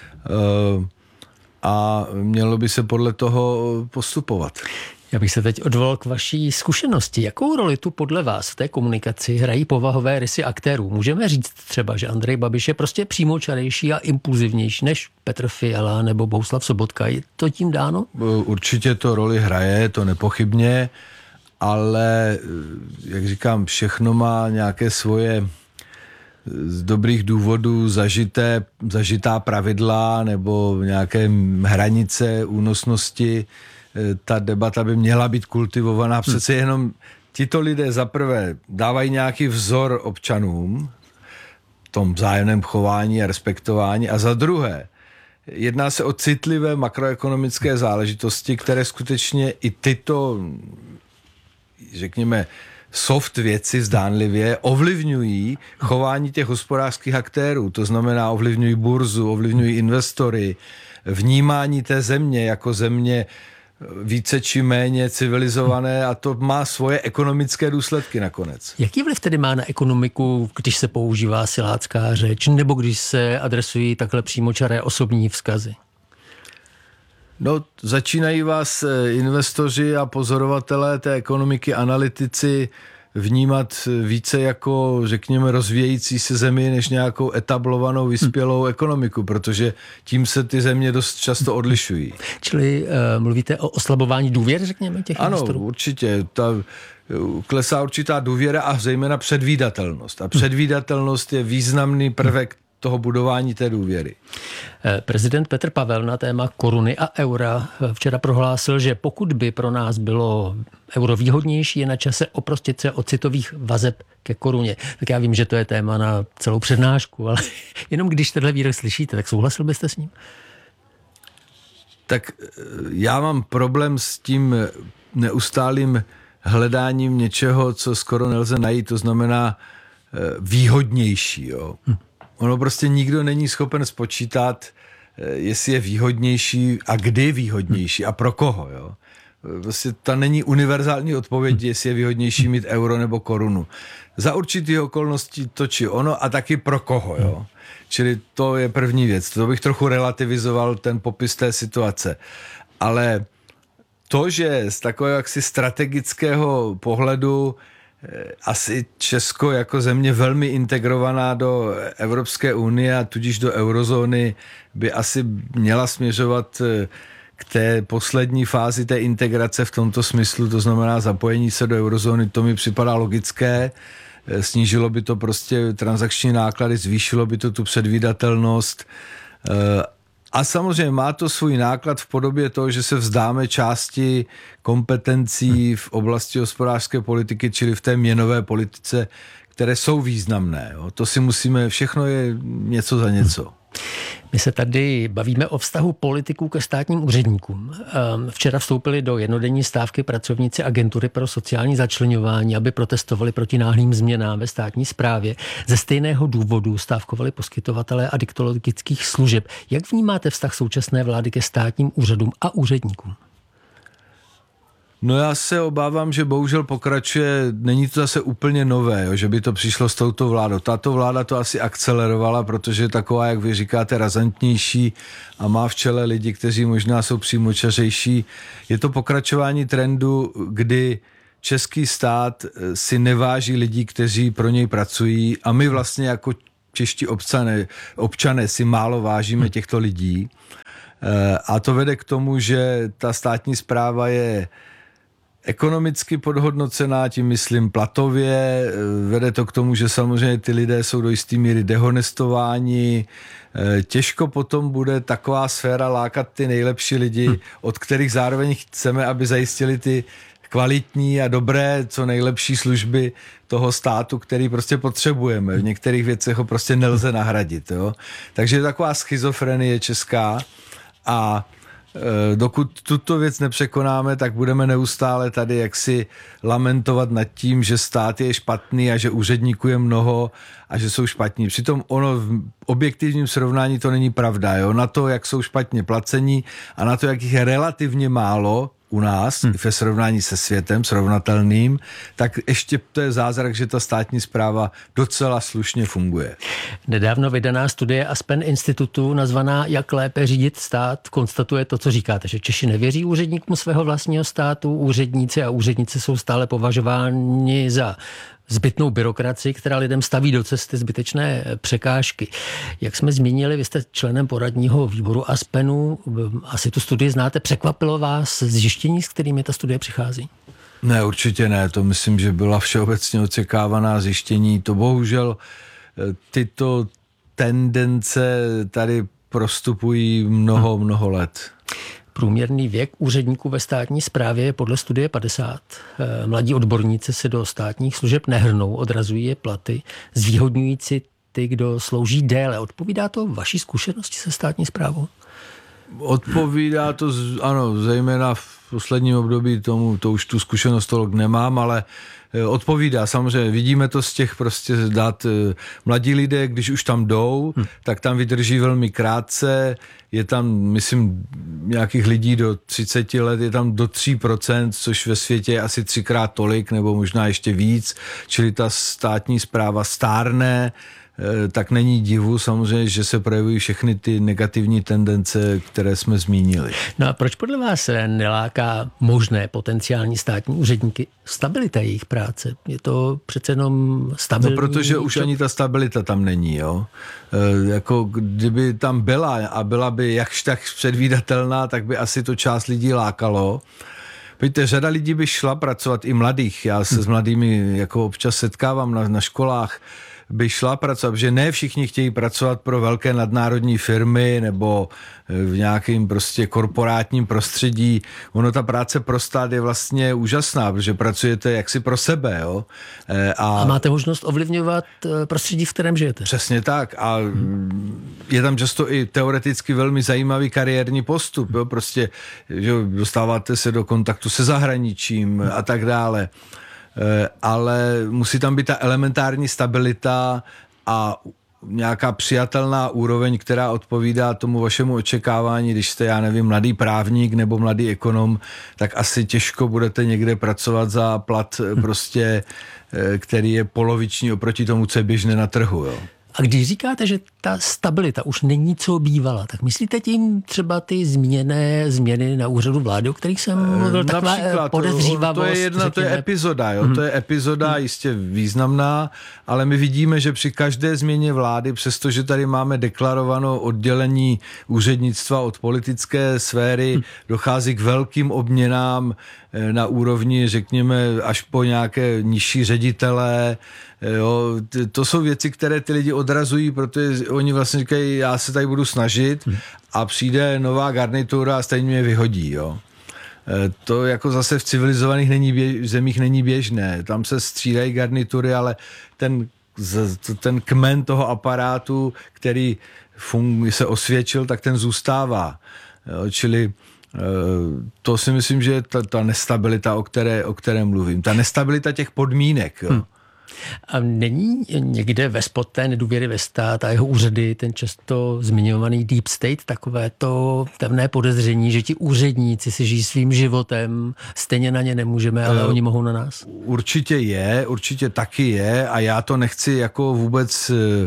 A mělo by se podle toho postupovat. Já bych se teď odvolal k vaší zkušenosti. Jakou roli tu podle vás v té komunikaci hrají povahové rysy aktérů? Můžeme říct třeba, že Andrej Babiš je prostě přímočarejší a impulzivnější než Petr Fiala nebo Bohuslav Sobotka. Je to tím dáno? Určitě to roli hraje, to nepochybně, ale jak říkám, všechno má nějaké svoje z dobrých důvodů zažité, zažitá pravidla nebo nějaké hranice únosnosti. Ta debata by měla být kultivovaná. Přece jenom tito lidé zaprvé dávají nějaký vzor občanům v tom vzájemném chování a respektování a za druhé jedná se o citlivé makroekonomické záležitosti, které skutečně i tyto, řekněme, soft věci zdánlivě ovlivňují chování těch hospodářských aktérů. To znamená, ovlivňují burzu, ovlivňují investory, vnímání té země jako země více či méně civilizované a to má svoje ekonomické důsledky nakonec. Jaký vliv tedy má na ekonomiku, když se používá silácká řeč nebo když se adresují takhle přímočaré osobní vzkazy? No, začínají vás investoři a pozorovatelé té ekonomiky, analytici vnímat více jako, řekněme, rozvíjející se zemi, než nějakou etablovanou, vyspělou ekonomiku, protože tím se ty země dost často odlišují. Čili uh, mluvíte o oslabování důvěry, řekněme, těch ano, investorů? Ano, určitě. Ta, klesá určitá důvěra a zejména předvídatelnost. A předvídatelnost je významný prvek toho budování té důvěry. Prezident Petr Pavel na téma koruny a eura včera prohlásil, že pokud by pro nás bylo euro výhodnější, je na čase oprostit se od citových vazeb ke koruně. Tak já vím, že to je téma na celou přednášku, ale jenom když tenhle výrok slyšíte, tak souhlasil byste s ním? Tak já mám problém s tím neustálým hledáním něčeho, co skoro nelze najít, to znamená výhodnější, jo. Hm. Ono prostě nikdo není schopen spočítat, jestli je výhodnější a kdy výhodnější a pro koho. Jo? Prostě ta není univerzální odpověď, jestli je výhodnější mít euro nebo korunu. Za určitých okolností to či ono a taky pro koho. Jo? Čili to je první věc. To bych trochu relativizoval ten popis té situace. Ale to, že z takového jaksi strategického pohledu asi Česko jako země velmi integrovaná do Evropské unie a tudíž do eurozóny by asi měla směřovat k té poslední fázi té integrace v tomto smyslu, to znamená zapojení se do eurozóny, to mi připadá logické. Snížilo by to prostě transakční náklady, zvýšilo by to tu předvídatelnost. A samozřejmě má to svůj náklad v podobě toho, že se vzdáme části kompetencí v oblasti hospodářské politiky, čili v té měnové politice, které jsou významné. Jo. To si musíme, všechno je něco za něco. My se tady bavíme o vztahu politiků ke státním úředníkům. Včera vstoupili do jednodenní stávky pracovníci agentury pro sociální začleňování, aby protestovali proti náhlým změnám ve státní správě. Ze stejného důvodu stávkovali poskytovatelé adiktologických služeb. Jak vnímáte vztah současné vlády ke státním úřadům a úředníkům? No já se obávám, že bohužel pokračuje, není to zase úplně nové, jo, že by to přišlo s touto vládou. Tato vláda to asi akcelerovala, protože je taková, jak vy říkáte, razantnější a má v čele lidi, kteří možná jsou přímočařejší. Je to pokračování trendu, kdy český stát si neváží lidí, kteří pro něj pracují a my vlastně jako čeští občané, občané si málo vážíme těchto lidí. A to vede k tomu, že ta státní správa je ekonomicky podhodnocená, tím myslím platově, vede to k tomu, že samozřejmě ty lidé jsou do jisté míry dehonestováni, těžko potom bude taková sféra lákat ty nejlepší lidi, hmm. od kterých zároveň chceme, aby zajistili ty kvalitní a dobré, co nejlepší služby toho státu, který prostě potřebujeme. V některých věcech ho prostě nelze nahradit. Jo? Takže je taková schizofrenie česká a dokud tuto věc nepřekonáme, tak budeme neustále tady jaksi lamentovat nad tím, že stát je špatný a že úředníků je mnoho a že jsou špatní. Přitom ono v objektivním srovnání to není pravda. Jo? Na to, jak jsou špatně placení a na to, jak jich je relativně málo u nás, hmm. ve srovnání se světem srovnatelným, tak ještě to je zázrak, že ta státní správa docela slušně funguje. Nedávno vydaná studie Aspen Institutu nazvaná Jak lépe řídit stát konstatuje to, co říkáte, že Češi nevěří úředníkům svého vlastního státu, úředníci a úředníci jsou stále považováni za zbytnou byrokracii, která lidem staví do cesty zbytečné překážky. Jak jsme zmínili, vy jste členem poradního výboru Aspenu, asi tu studii znáte, překvapilo vás zjištění, s kterými ta studie přichází? Ne, určitě ne, to myslím, že byla všeobecně očekávaná zjištění. To bohužel tyto tendence tady prostupují mnoho, mnoho let. Průměrný věk úředníků ve státní správě je podle studie padesát. Mladí odborníci se do státních služeb nehrnou, odrazují je platy, zvýhodňující ty, kdo slouží déle. Odpovídá to vaší zkušenosti se státní správou? Odpovídá to, ano, zejména v posledním období tomu, to už tu zkušenost tolik nemám, ale odpovídá. Samozřejmě vidíme to z těch prostě dat. Mladí lidé, když už tam jdou, hmm. tak tam vydrží velmi krátce. Je tam, myslím, nějakých lidí do třicet let, je tam do tři procenta, což ve světě je asi třikrát tolik, nebo možná ještě víc. Čili ta státní správa stárne, tak není divu samozřejmě, že se projevují všechny ty negativní tendence, které jsme zmínili. No a proč podle vás neláká možné potenciální státní úředníky stabilita jejich práce? Je to přece jenom stabilní? No protože už ani ta stabilita tam není, jo. E, jako kdyby tam byla a byla by jakž tak předvídatelná, tak by asi to část lidí lákalo. Víte, řada lidí by šla pracovat, i mladých. Já se hmm. s mladými jako občas setkávám na, na školách, by šla pracovat, protože ne všichni chtějí pracovat pro velké nadnárodní firmy nebo v nějakém prostě korporátním prostředí. Ono ta práce pro stát je vlastně úžasná, protože pracujete jaksi pro sebe. Jo? A, a máte možnost ovlivňovat prostředí, v kterém žijete. Přesně tak. A hmm. je tam často i teoreticky velmi zajímavý kariérní postup. Jo? Prostě že dostáváte se do kontaktu se zahraničím hmm. a tak dále. Ale musí tam být ta elementární stabilita a nějaká přijatelná úroveň, která odpovídá tomu vašemu očekávání. Když jste, já nevím, mladý právník nebo mladý ekonom, tak asi těžko budete někde pracovat za plat prostě, který je poloviční oproti tomu, co je běžné na trhu. Jo. A když říkáte, že ta stabilita už není co bývala, tak myslíte tím třeba ty zmíněné změny na úřadu vlády, o kterých jsem mluvil, taková podezřívavost? To je jedna, to je epizoda, jo? Hmm. To je epizoda hmm. jistě významná, ale my vidíme, že při každé změně vlády, přestože tady máme deklarovanou oddělení úřednictva od politické sféry, hmm. dochází k velkým obměnám na úrovni, řekněme, až po nějaké nižší ředitelé. Jo, to jsou věci, které ty lidi odrazují, protože oni vlastně říkají, já se tady budu snažit a přijde nová garnitura a stejně mě vyhodí. Jo. To jako zase v civilizovaných není běž, zemích není běžné. Tam se střídají garnitury, ale ten, ten kmen toho aparátu, který fun, se osvědčil, tak ten zůstává. Jo, čili to si myslím, že je ta, ta nestabilita, o které, o které mluvím. Ta nestabilita těch podmínek. Jo. Hmm. A není někde ve spod té nedůvěry ve stát a jeho úřady ten často zmiňovaný deep state, takové to pevné podezření, že ti úředníci si žijí svým životem, stejně na ně nemůžeme, ale uh, oni mohou na nás? Určitě je, určitě taky je a já to nechci jako vůbec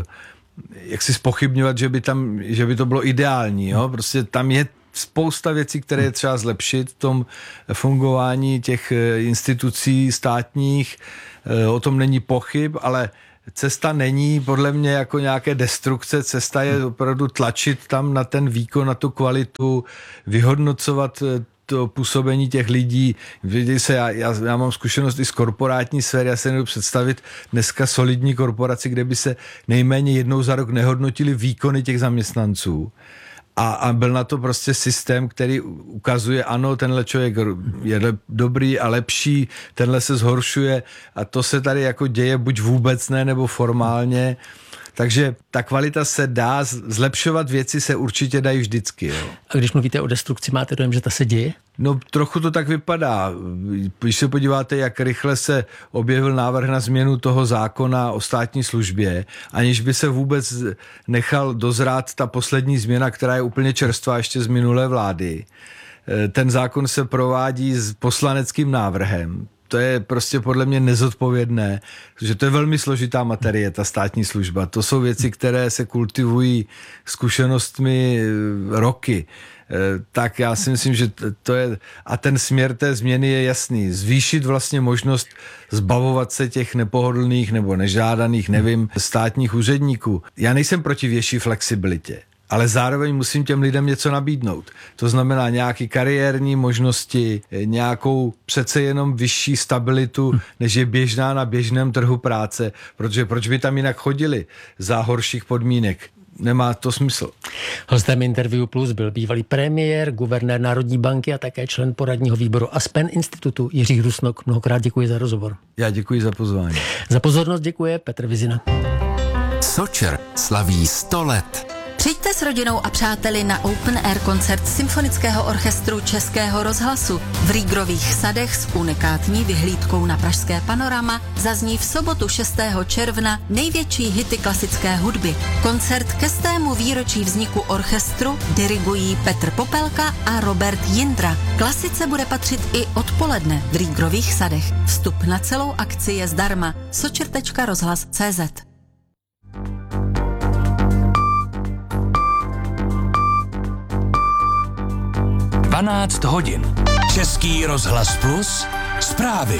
jak si zpochybňovat, že by tam, že by to bylo ideální. Jo? Prostě tam je spousta věcí, které je třeba zlepšit v tom fungování těch institucí státních. O tom není pochyb, ale cesta není podle mě jako nějaké destrukce. Cesta je opravdu tlačit tam na ten výkon, na tu kvalitu, vyhodnocovat to působení těch lidí. Vidíte se, já, já, já mám zkušenost i z korporátní sféry, já se nebudu představit dneska solidní korporaci, kde by se nejméně jednou za rok nehodnotili výkony těch zaměstnanců. A, a byl na to prostě systém, který ukazuje, ano, tenhle člověk je dobrý a lepší, tenhle se zhoršuje a to se tady jako děje buď vůbec ne, nebo formálně. Takže ta kvalita se dá, zlepšovat věci se určitě dají vždycky. Jo. A když mluvíte o destrukci, máte dojem, že ta se děje? No trochu to tak vypadá. Když se podíváte, jak rychle se objevil návrh na změnu toho zákona o státní službě, aniž by se vůbec nechal dozrát ta poslední změna, která je úplně čerstvá ještě z minulé vlády. Ten zákon se provádí s poslaneckým návrhem. To je prostě podle mě nezodpovědné, protože to je velmi složitá materie, ta státní služba. To jsou věci, které se kultivují zkušenostmi roky. Tak já si myslím, že to je... A ten směr té změny je jasný. Zvýšit vlastně možnost zbavovat se těch nepohodlných nebo nežádaných, nevím, státních úředníků. Já nejsem proti větší flexibilitě, ale zároveň musím těm lidem něco nabídnout. To znamená nějaké kariérní možnosti, nějakou přece jenom vyšší stabilitu, než je běžná na běžném trhu práce, protože proč by tam jinak chodili za horších podmínek? Nemá to smysl. Hostem Interview Plus byl bývalý premiér, guvernér Národní banky a také člen poradního výboru Aspen Institutu Jiří Rusnok. Mnohokrát děkuji za rozhovor. Já děkuji za pozvání. Za pozornost děkuje Petr Vizina. Sočer slaví sto let. Přijďte s rodinou a přáteli na Open Air koncert Symfonického orchestru Českého rozhlasu. V Rýgrových sadech s unikátní vyhlídkou na pražské panorama zazní v sobotu šestého června největší hity klasické hudby. Koncert ke stému výročí vzniku orchestru dirigují Petr Popelka a Robert Jindra. Klasice bude patřit i odpoledne v Rýgrových sadech. Vstup na celou akci je zdarma. sočer tečka rozhlas tečka cé zet. dvanáct hodin. Český rozhlas Plus. Zprávy.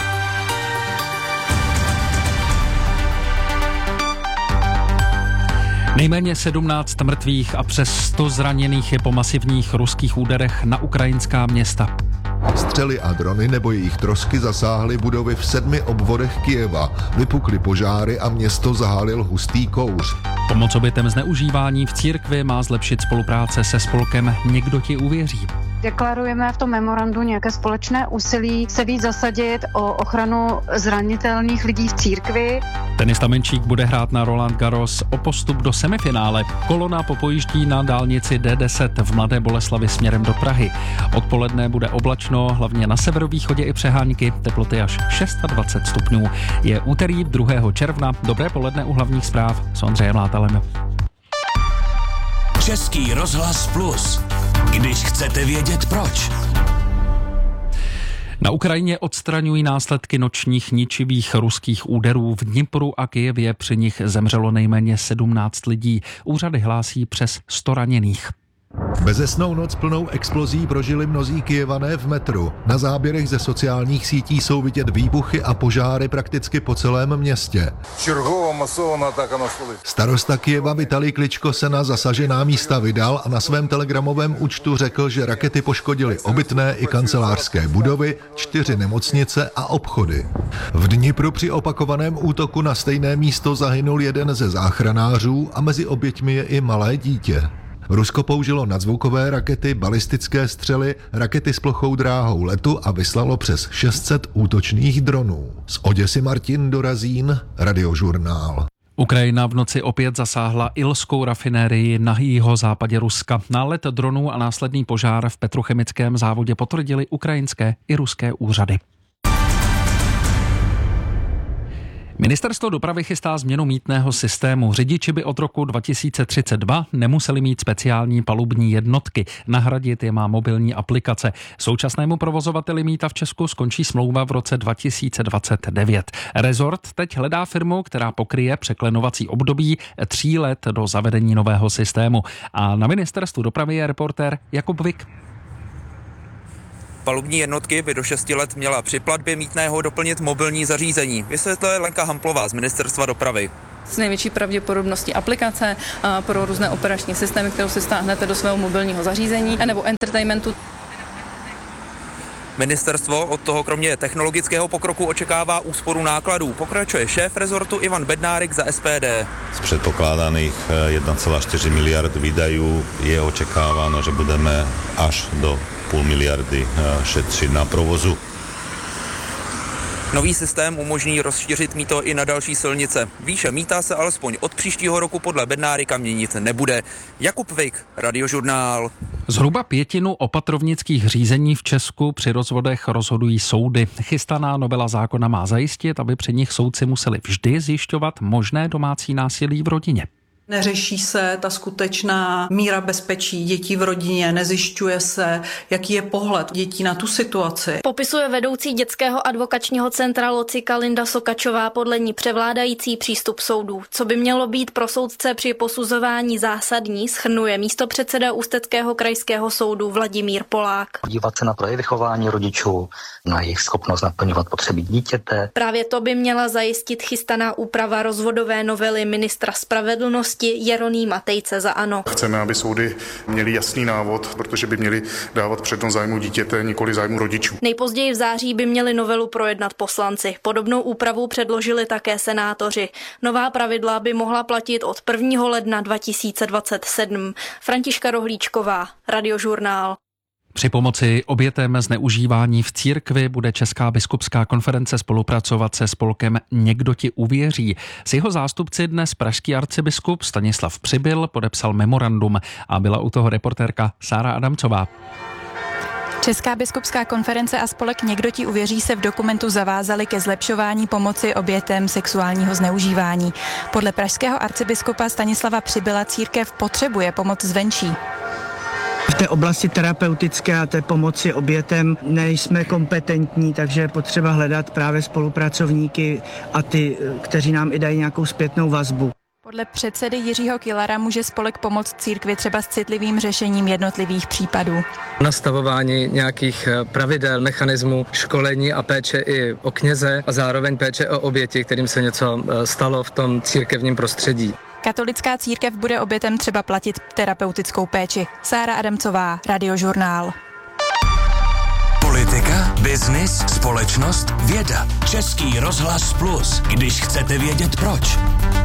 Nejméně sedmnáct mrtvých a přes sto zraněných je po masivních ruských úderech na ukrajinská města. Střely a drony nebo jejich trosky zasáhly budovy v sedmi obvodech Kyjeva, vypukly požáry a město zahálil hustý kouř. Pomoc obětem zneužívání v církvi má zlepšit spolupráce se spolkem Někdo ti uvěří. Deklarujeme v tom memorandu nějaké společné úsilí se víc zasadit o ochranu zranitelných lidí v církvi. Tenista Menčík bude hrát na Roland Garros o postup do semifinále. Kolona popojíždí na dálnici D deset v Mladé Boleslavi směrem do Prahy. Odpoledne bude oblačno, hlavně na severovýchodě i přehánky, teploty až dvacet šest stupňů. Je úterý druhého června, dobré poledne u hlavních zpráv s Ondřejem Látalem. Český rozhlas Plus. Když chcete vědět proč. Na Ukrajině odstraňují následky nočních ničivých ruských úderů. V Dnipru a Kyjevě při nich zemřelo nejméně sedmnáct lidí. Úřady hlásí přes sto raněných. Bezesnou noc plnou explozí prožili mnozí Kyjevané v metru. Na záběrech ze sociálních sítí jsou vidět výbuchy a požáry prakticky po celém městě. Starosta Kyjeva Vitalij Kličko se na zasažená místa vydal a na svém telegramovém účtu řekl, že rakety poškodily obytné i kancelářské budovy, čtyři nemocnice a obchody. V Dnipru při opakovaném útoku na stejné místo zahynul jeden ze záchranářů a mezi oběťmi je i malé dítě. Rusko použilo nadzvukové rakety, balistické střely, rakety s plochou dráhou letu a vyslalo přes šest set útočných dronů. Z Oděsy Martin Dorazín, Radiožurnál. Ukrajina v noci opět zasáhla ilskou rafinérii na jihozápadě Ruska. Nálet dronů a následný požár v petrochemickém závodě potvrdili ukrajinské i ruské úřady. Ministerstvo dopravy chystá změnu mýtného systému. Řidiči by od roku dva tisíce třicet dva nemuseli mít speciální palubní jednotky. Nahradit je má mobilní aplikace. Současnému provozovateli mýta v Česku skončí smlouva v roce dva tisíce dvacet devět. Rezort teď hledá firmu, která pokryje překlenovací období tří let do zavedení nového systému. A na ministerstvu dopravy je reportér Jakub Vik. Palubní jednotky by do šesti let měla při platbě mýtného doplnit mobilní zařízení, vysvětluje Lenka Hamplová z Ministerstva dopravy. S největší pravděpodobností aplikace pro různé operační systémy, kterou si stáhnete do svého mobilního zařízení, nebo entertainmentu. Ministerstvo od toho kromě technologického pokroku očekává úsporu nákladů. Pokračuje šéf rezortu Ivan Bednárik za S P D. Z předpokládaných jedna celá čtyři miliard výdajů je očekáváno, že budeme až do půl miliardy šetřit na provozu. Nový systém umožní rozšířit mýto i na další silnice. Výše mýta se alespoň od příštího roku podle Bednárika měnit nebude. Jakub Vik, Radiožurnál. Zhruba pětinu opatrovnických řízení v Česku při rozvodech rozhodují soudy. Chystaná novela zákona má zajistit, aby při nich soudci museli vždy zjišťovat možné domácí násilí v rodině. Neřeší se ta skutečná míra bezpečí dětí v rodině, nezjišťuje se, jaký je pohled dětí na tu situaci. Popisuje vedoucí dětského advokačního centra Locika Linda Sokačová podle ní převládající přístup soudů. Co by mělo být pro soudce při posuzování zásadní, shrnuje místopředseda Ústeckého krajského soudu Vladimír Polák. Dívat se na projevy chování rodičů, na jejich schopnost naplňovat potřeby dítěte. Právě to by měla zajistit chystaná úprava rozvodové novely ministra spravedlnosti Jeronýma Tejce za ANO. Chceme, aby soudy měly jasný návod, protože by měly dávat přednost zájmu dítěte, nikoli zájmu rodičů. Nejpozději v září by měli novelu projednat poslanci. Podobnou úpravu předložili také senátoři. Nová pravidla by mohla platit od prvního ledna dva tisíce dvacet sedm. Františka Rohlíčková, Radiožurnál. Při pomoci obětem zneužívání v církvi bude Česká biskupská konference spolupracovat se spolkem Někdo ti uvěří. S jeho zástupci dnes pražský arcibiskup Stanislav Přibyl podepsal memorandum a byla u toho reportérka Sára Adamcová. Česká biskupská konference a spolek Někdo ti uvěří se v dokumentu zavázali ke zlepšování pomoci obětem sexuálního zneužívání. Podle pražského arcibiskupa Stanislava Přibyla církev potřebuje pomoc zvenčí. V té oblasti terapeutické a té pomoci obětem nejsme kompetentní, takže je potřeba hledat právě spolupracovníky a ty, kteří nám i dají nějakou zpětnou vazbu. Podle předsedy Jiřího Kilara může spolek pomoct církvi třeba s citlivým řešením jednotlivých případů. Nastavování nějakých pravidel, mechanismů, školení a péče i o kněze a zároveň péče o oběti, kterým se něco stalo v tom církevním prostředí. Katolická církev bude obětem třeba platit terapeutickou péči. Sára Adamcová, Radiožurnál. Politika, biznis, společnost, věda. Český rozhlas Plus, když chcete vědět proč.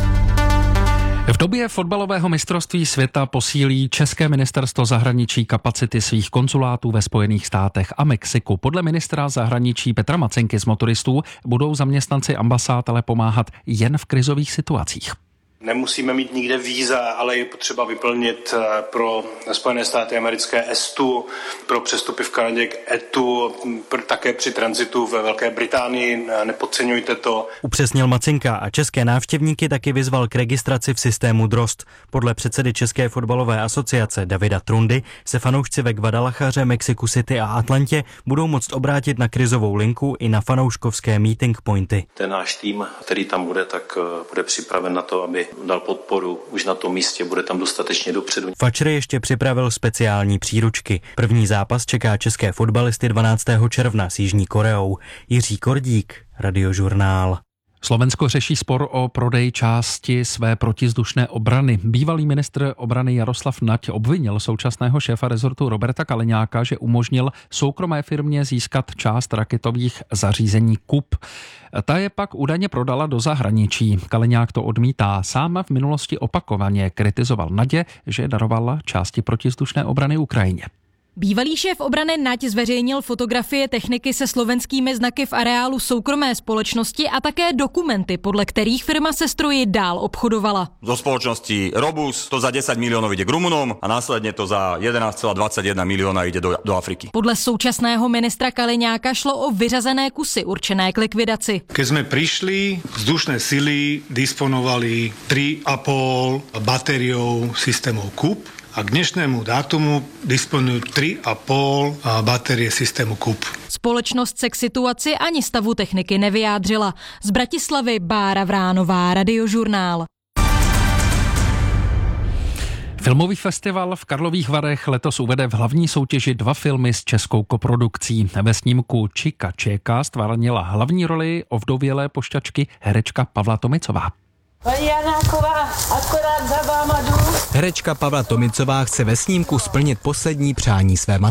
V době fotbalového mistrovství světa posílí České ministerstvo zahraničí kapacity svých konzulátů ve Spojených státech a Mexiku. Podle ministra zahraničí Petra Macenky z Motoristů budou zaměstnanci ambasád ale pomáhat jen v krizových situacích. Nemusíme mít nikde víza, ale je potřeba vyplnit pro Spojené státy americké E S T U, pro přestupy v Kanadě k E T U, také při tranzitu ve Velké Británii. Nepodceňujte to. Upřesnil Macinka a české návštěvníky taky vyzval k registraci v systému Drost. Podle předsedy České fotbalové asociace Davida Trundy se fanoušci ve Guadalajaře, Mexiku City a Atlantě budou moct obrátit na krizovou linku i na fanouškovské meeting pointy. Ten náš tým, který tam bude, tak bude připraven na to, aby dal podporu už na tom místě, bude tam dostatečně dopředu. Fatcher ještě připravil speciální příručky. První zápas čeká české fotbalisty dvanáctého června s Jižní Koreou. Jiří Kordík, Radiožurnál. Slovensko řeší spor o prodej části své protizdušné obrany. Bývalý ministr obrany Jaroslav Nať obvinil současného šéfa rezortu Roberta Kaliňáka, že umožnil soukromé firmě získat část raketových zařízení K U P. Ta je pak údajně prodala do zahraničí. Kaliňák to odmítá. Sám v minulosti opakovaně kritizoval Nadě, že darovala části protizdušné obrany Ukrajině. Bývalý šéf obrany Nať zveřejnil fotografie techniky se slovenskými znaky v areálu soukromé společnosti a také dokumenty, podle kterých firma se stroji dál obchodovala. Zo spoločnosti Robus to za desať miliónov ide k Rumunom a následne to za jedenásť celá dvadsaťjeden milióna ide do, do Afriky. Podle současného ministra Kaliňáka šlo o vyřazené kusy určené k likvidaci. Keď sme prišli, vzdušné sily disponovali tri a pol batériou systémov K U P. A k dnešnému dátumu disponujú tri a pol batérie systému K U P. Společnost se k situaci ani stavu techniky nevyjádřila. Z Bratislavy Bára Vránová, Radiožurnál. Filmový festival v Karlových Varech letos uvede v hlavní soutěži dva filmy s českou koprodukcí. Ve snímku Čika Čeka stvárnila hlavní roli ovdovělé pošťačky herečka Pavla Tomicová. Paní Janáková, akorát za váma jdu. Herečka Pavla Tomicová chce ve snímku splnit poslední přání své matky.